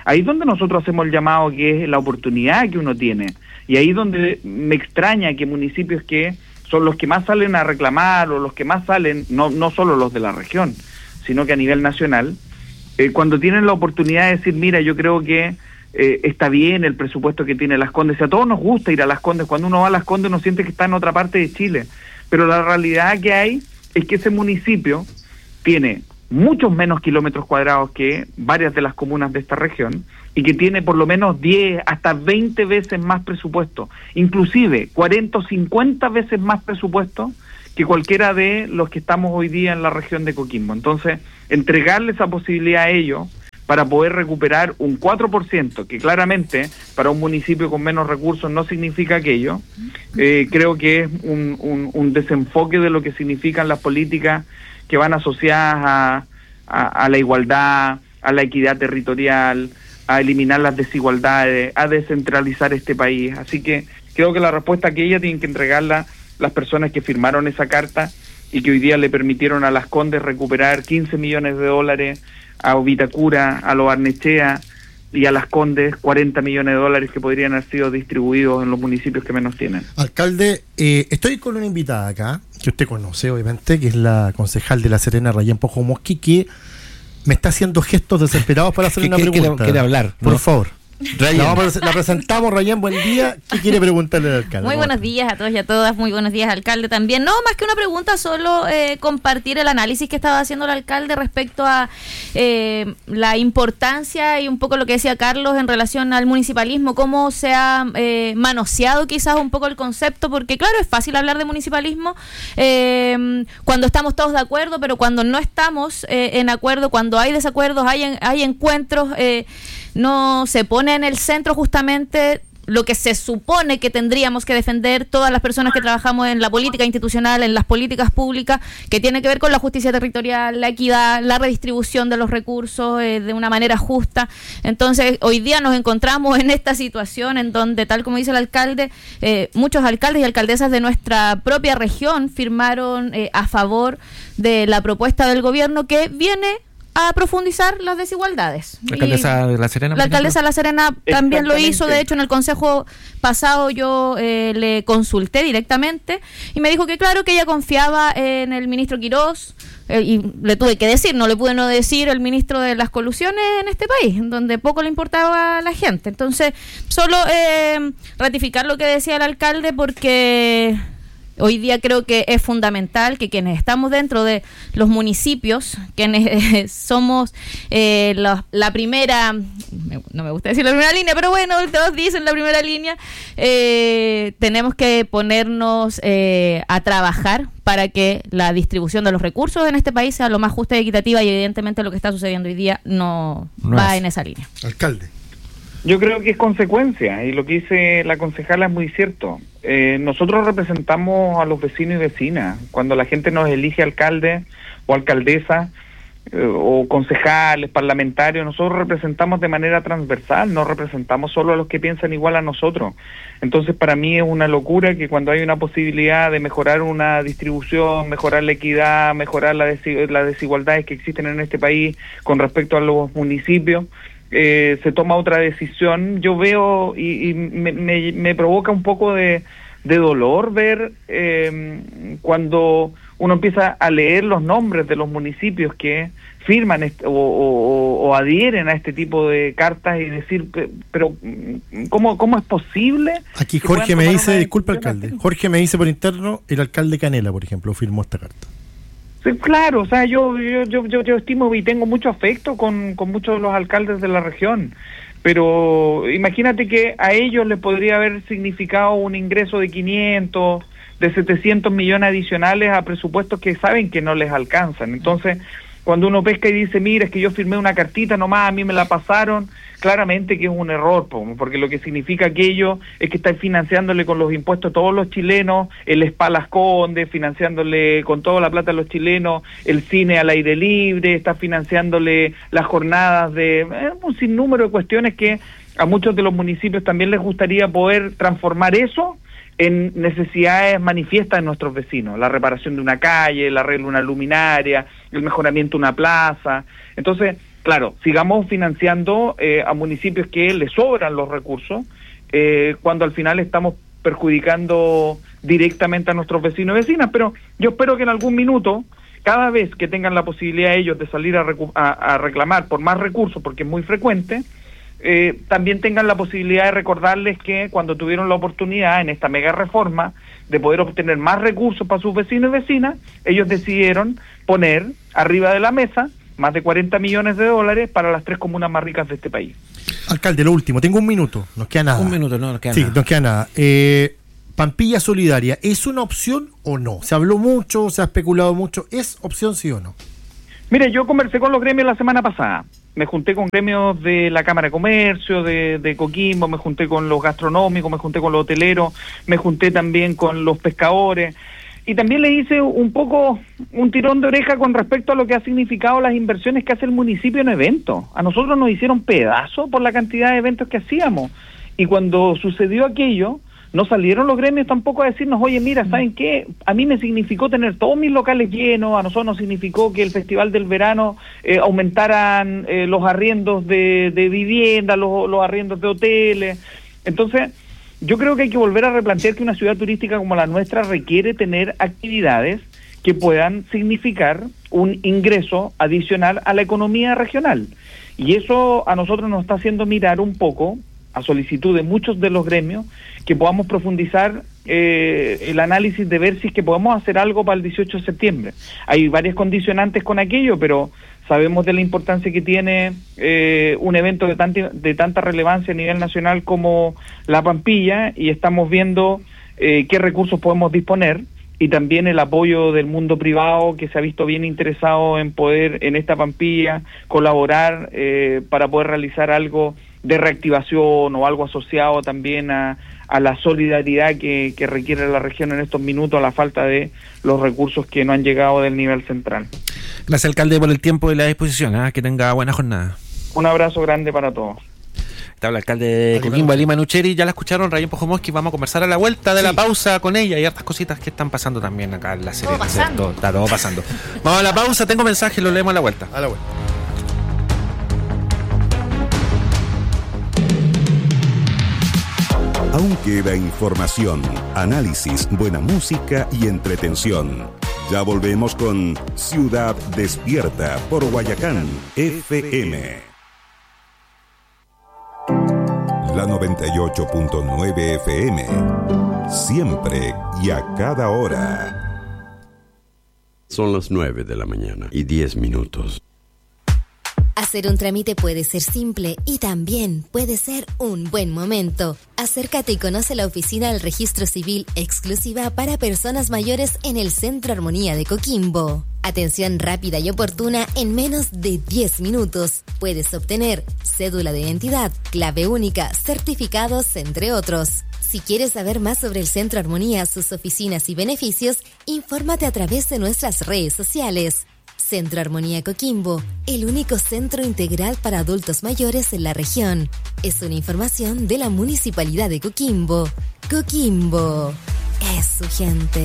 ahí es donde nosotros hacemos el llamado, que es la oportunidad que uno tiene. Y ahí es donde me extraña que municipios que son los que más salen a reclamar, o los que más salen, no, no solo los de la región, sino que a nivel nacional, eh, cuando tienen la oportunidad de decir, mira, yo creo que eh, está bien el presupuesto que tiene Las Condes, si a todos nos gusta ir a Las Condes, cuando uno va a Las Condes uno siente que está en otra parte de Chile, pero la realidad que hay es que ese municipio tiene muchos menos kilómetros cuadrados que varias de las comunas de esta región, y que tiene por lo menos diez hasta veinte veces más presupuesto, inclusive cuarenta o cincuenta veces más presupuesto que cualquiera de los que estamos hoy día en la región de Coquimbo. Entonces, entregarle esa posibilidad a ellos para poder recuperar un cuatro por ciento, que claramente para un municipio con menos recursos no significa aquello, eh, creo que es un, un, un desenfoque de lo que significan las políticas que van asociadas a, a, a la igualdad, a la equidad territorial, a eliminar las desigualdades, a descentralizar este país. Así que creo que la respuesta que ella tienen que entregarla las personas que firmaron esa carta y que hoy día le permitieron a Las Condes recuperar quince millones de dólares, a Vitacura, a Lo Barnechea y a Las Condes cuarenta millones de dólares que podrían haber sido distribuidos en los municipios que menos tienen. Alcalde, eh, estoy con una invitada acá, que usted conoce obviamente, que es la concejal de La Serena, Rayén Pojo Mosqui, que me está haciendo gestos desesperados para hacer una quiere, pregunta. Quiere hablar. Por ¿no? favor. La, vamos a, la presentamos, Rayén, buen día. ¿Qué quiere preguntarle al alcalde? Muy buenos días a todos y a todas, muy buenos días, alcalde, también. No, más que una pregunta, solo eh, compartir el análisis que estaba haciendo el alcalde respecto a eh, la importancia y un poco lo que decía Carlos en relación al municipalismo, cómo se ha eh, manoseado quizás un poco el concepto, porque claro, es fácil hablar de municipalismo eh, cuando estamos todos de acuerdo, pero cuando no estamos eh, en acuerdo, cuando hay desacuerdos, hay, en, hay encuentros, eh, no se pone en el centro justamente lo que se supone que tendríamos que defender todas las personas que trabajamos en la política institucional, en las políticas públicas, que tiene que ver con la justicia territorial, la equidad, la redistribución de los recursos eh, de una manera justa. Entonces, hoy día nos encontramos en esta situación en donde, tal como dice el alcalde, eh, muchos alcaldes y alcaldesas de nuestra propia región firmaron eh, a favor de la propuesta del gobierno que viene a profundizar las desigualdades. La alcaldesa de La Serena. La alcaldesa de La Serena también lo hizo, de hecho en el consejo pasado yo eh, le consulté directamente y me dijo que claro, que ella confiaba en el ministro Quirós, eh, y le tuve que decir, no le pude no decir el ministro de las colusiones en este país, donde poco le importaba a la gente. Entonces, solo eh, ratificar lo que decía el alcalde, porque hoy día creo que es fundamental que quienes estamos dentro de los municipios, quienes eh, somos eh, la, la primera, no me gusta decir la primera línea, pero bueno, todos dicen la primera línea, eh, tenemos que ponernos eh, a trabajar para que la distribución de los recursos en este país sea lo más justa y equitativa, y evidentemente lo que está sucediendo hoy día no, no va es. en esa línea. Alcalde. Yo creo que es consecuencia, y lo que dice la concejala es muy cierto. Eh, nosotros representamos a los vecinos y vecinas. Cuando la gente nos elige alcalde o alcaldesa eh, o concejales, parlamentarios, nosotros representamos de manera transversal, no representamos solo a los que piensan igual a nosotros. Entonces, para mí es una locura que cuando hay una posibilidad de mejorar una distribución, mejorar la equidad, mejorar la desi- las desigualdades que existen en este país con respecto a los municipios, Eh, se toma otra decisión. Yo veo y, y me, me, me provoca un poco de, de dolor ver eh, cuando uno empieza a leer los nombres de los municipios que firman este, o, o, o adhieren a este tipo de cartas y decir, pero ¿cómo, cómo es posible? Aquí Jorge me dice, disculpa alcalde, Jorge me dice por interno, el alcalde Canela, por ejemplo, firmó esta carta. Sí, claro, o sea, yo yo, yo yo yo estimo y tengo mucho afecto con, con muchos de los alcaldes de la región, pero imagínate que a ellos les podría haber significado un ingreso de quinientos, de setecientos millones adicionales a presupuestos que saben que no les alcanzan. Entonces, cuando uno pesca y dice, mira, es que yo firmé una cartita nomás, a mí me la pasaron, claramente que es un error, porque lo que significa aquello es que está financiándole con los impuestos a todos los chilenos, el Spa Las Condes, financiándole con toda la plata a los chilenos, el cine al aire libre, está financiándole las jornadas de eh, un sinnúmero de cuestiones que a muchos de los municipios también les gustaría poder transformar eso en necesidades manifiestas de nuestros vecinos, la reparación de una calle, el arreglo de una luminaria, el mejoramiento de una plaza. Entonces, claro, sigamos financiando eh, a municipios que les sobran los recursos, eh, cuando al final estamos perjudicando directamente a nuestros vecinos y vecinas. Pero yo espero que en algún minuto, cada vez que tengan la posibilidad ellos de salir a, recu- a, a reclamar por más recursos, porque es muy frecuente, eh, también tengan la posibilidad de recordarles que cuando tuvieron la oportunidad en esta mega reforma de poder obtener más recursos para sus vecinos y vecinas, ellos decidieron poner arriba de la mesa más de cuarenta millones de dólares para las tres comunas más ricas de este país. Alcalde, lo último, tengo un minuto, nos queda nada. Un minuto, no nos queda sí, nada. Sí, nos queda nada. Eh, Pampilla Solidaria, ¿es una opción o no? Se habló mucho, se ha especulado mucho, ¿es opción sí o no? Mire, yo conversé con los gremios la semana pasada. Me junté con gremios de la Cámara de Comercio, de, de Coquimbo, me junté con los gastronómicos, me junté con los hoteleros, me junté también con los pescadores. Y también le hice un poco un tirón de oreja con respecto a lo que ha significado las inversiones que hace el municipio en eventos. A nosotros nos hicieron pedazos por la cantidad de eventos que hacíamos. Y cuando sucedió aquello, no salieron los gremios tampoco a decirnos, oye, mira, ¿saben qué? A mí me significó tener todos mis locales llenos, a nosotros nos significó que el Festival del Verano eh, aumentaran eh, los arriendos de, de vivienda, los, los arriendos de hoteles. Entonces, yo creo que hay que volver a replantear que una ciudad turística como la nuestra requiere tener actividades que puedan significar un ingreso adicional a la economía regional. Y eso a nosotros nos está haciendo mirar un poco, a solicitud de muchos de los gremios, que podamos profundizar eh, el análisis de ver si es que podemos hacer algo para el dieciocho de septiembre. Hay varias condicionantes con aquello, pero sabemos de la importancia que tiene eh, un evento de, tanti, de tanta relevancia a nivel nacional como la Pampilla, y estamos viendo eh, qué recursos podemos disponer, y también el apoyo del mundo privado que se ha visto bien interesado en poder en esta Pampilla colaborar eh, para poder realizar algo de reactivación o algo asociado también a, a la solidaridad que, que requiere la región en estos minutos, a la falta de los recursos que no han llegado del nivel central. Gracias, alcalde, por el tiempo y la disposición. ¿eh? Que tenga buena jornada. Un abrazo grande para todos. Está el alcalde de Coquimbo, Lima Nucheri. Ya la escucharon, Rayén Pojomoski. Vamos a conversar a la vuelta de sí. la pausa con ella. Y hartas cositas que están pasando también acá en la serie. Todo pasando. Está todo pasando. Vamos a la pausa, tengo mensaje, lo leemos a la vuelta. A la vuelta. Aún queda información, análisis, buena música y entretención. Ya volvemos con Ciudad Despierta por Guayacán F M. La noventa y ocho punto nueve F M. Siempre y a cada hora. Son las nueve de la mañana y diez minutos. Hacer un trámite puede ser simple y también puede ser un buen momento. Acércate y conoce la oficina del Registro Civil exclusiva para personas mayores en el Centro Armonía de Coquimbo. Atención rápida y oportuna en menos de diez minutos. Puedes obtener cédula de identidad, clave única, certificados, entre otros. Si quieres saber más sobre el Centro Armonía, sus oficinas y beneficios, infórmate a través de nuestras redes sociales. Centro Armonía Coquimbo, el único centro integral para adultos mayores en la región. Es una información de la Municipalidad de Coquimbo. Coquimbo es su gente.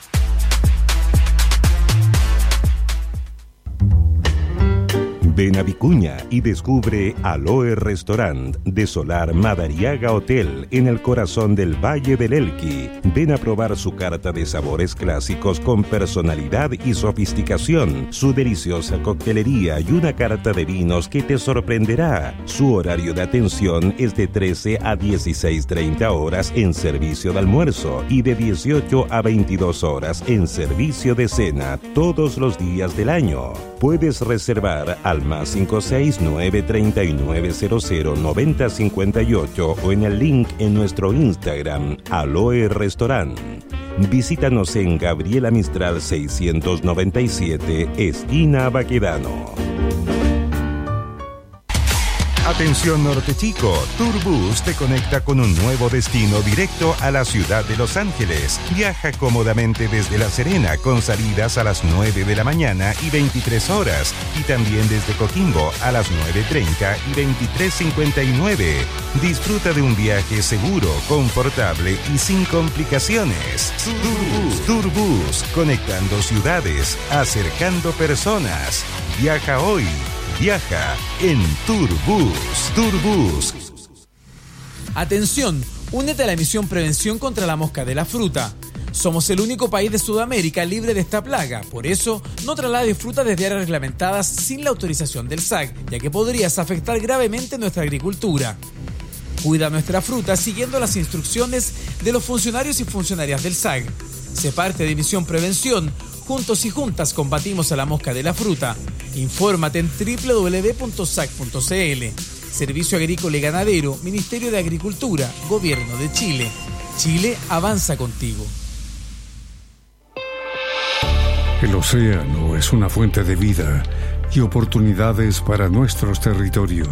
Ven a Vicuña y descubre Aloe Restaurant de Solar Madariaga Hotel en el corazón del Valle del Elqui. Ven a probar su carta de sabores clásicos con personalidad y sofisticación, su deliciosa coctelería y una carta de vinos que te sorprenderá. Su horario de atención es de trece a dieciséis treinta horas en servicio de almuerzo y de dieciocho a veintidós horas en servicio de cena todos los días del año. Puedes reservar al más cinco seis nueve tres nueve cero cero nueve cero cinco ocho o en el link en nuestro Instagram, Aloe Restaurant. Visítanos en Gabriela Mistral seiscientos noventa y siete, esquina Baquedano. Atención Norte Chico, Turbus te conecta con un nuevo destino directo a la ciudad de Los Ángeles. Viaja cómodamente desde La Serena con salidas a las nueve de la mañana y veintitrés horas y también desde Coquimbo a las nueve treinta y veintitrés cincuenta y nueve. Disfruta de un viaje seguro, confortable y sin complicaciones. Turbus, Turbus, conectando ciudades, acercando personas. Viaja hoy. Viaja en Turbus. Turbus. Atención, únete a la misión Prevención contra la Mosca de la Fruta. Somos el único país de Sudamérica libre de esta plaga. Por eso, no traslades fruta desde áreas reglamentadas sin la autorización del S A C, ya que podrías afectar gravemente nuestra agricultura. Cuida nuestra fruta siguiendo las instrucciones de los funcionarios y funcionarias del S A C. Sé parte de Misión Prevención. Juntos y juntas combatimos a la mosca de la fruta. Infórmate en doble u doble u doble u punto sac punto c l. Servicio Agrícola y Ganadero, Ministerio de Agricultura, Gobierno de Chile. Chile avanza contigo. El océano es una fuente de vida y oportunidades para nuestros territorios.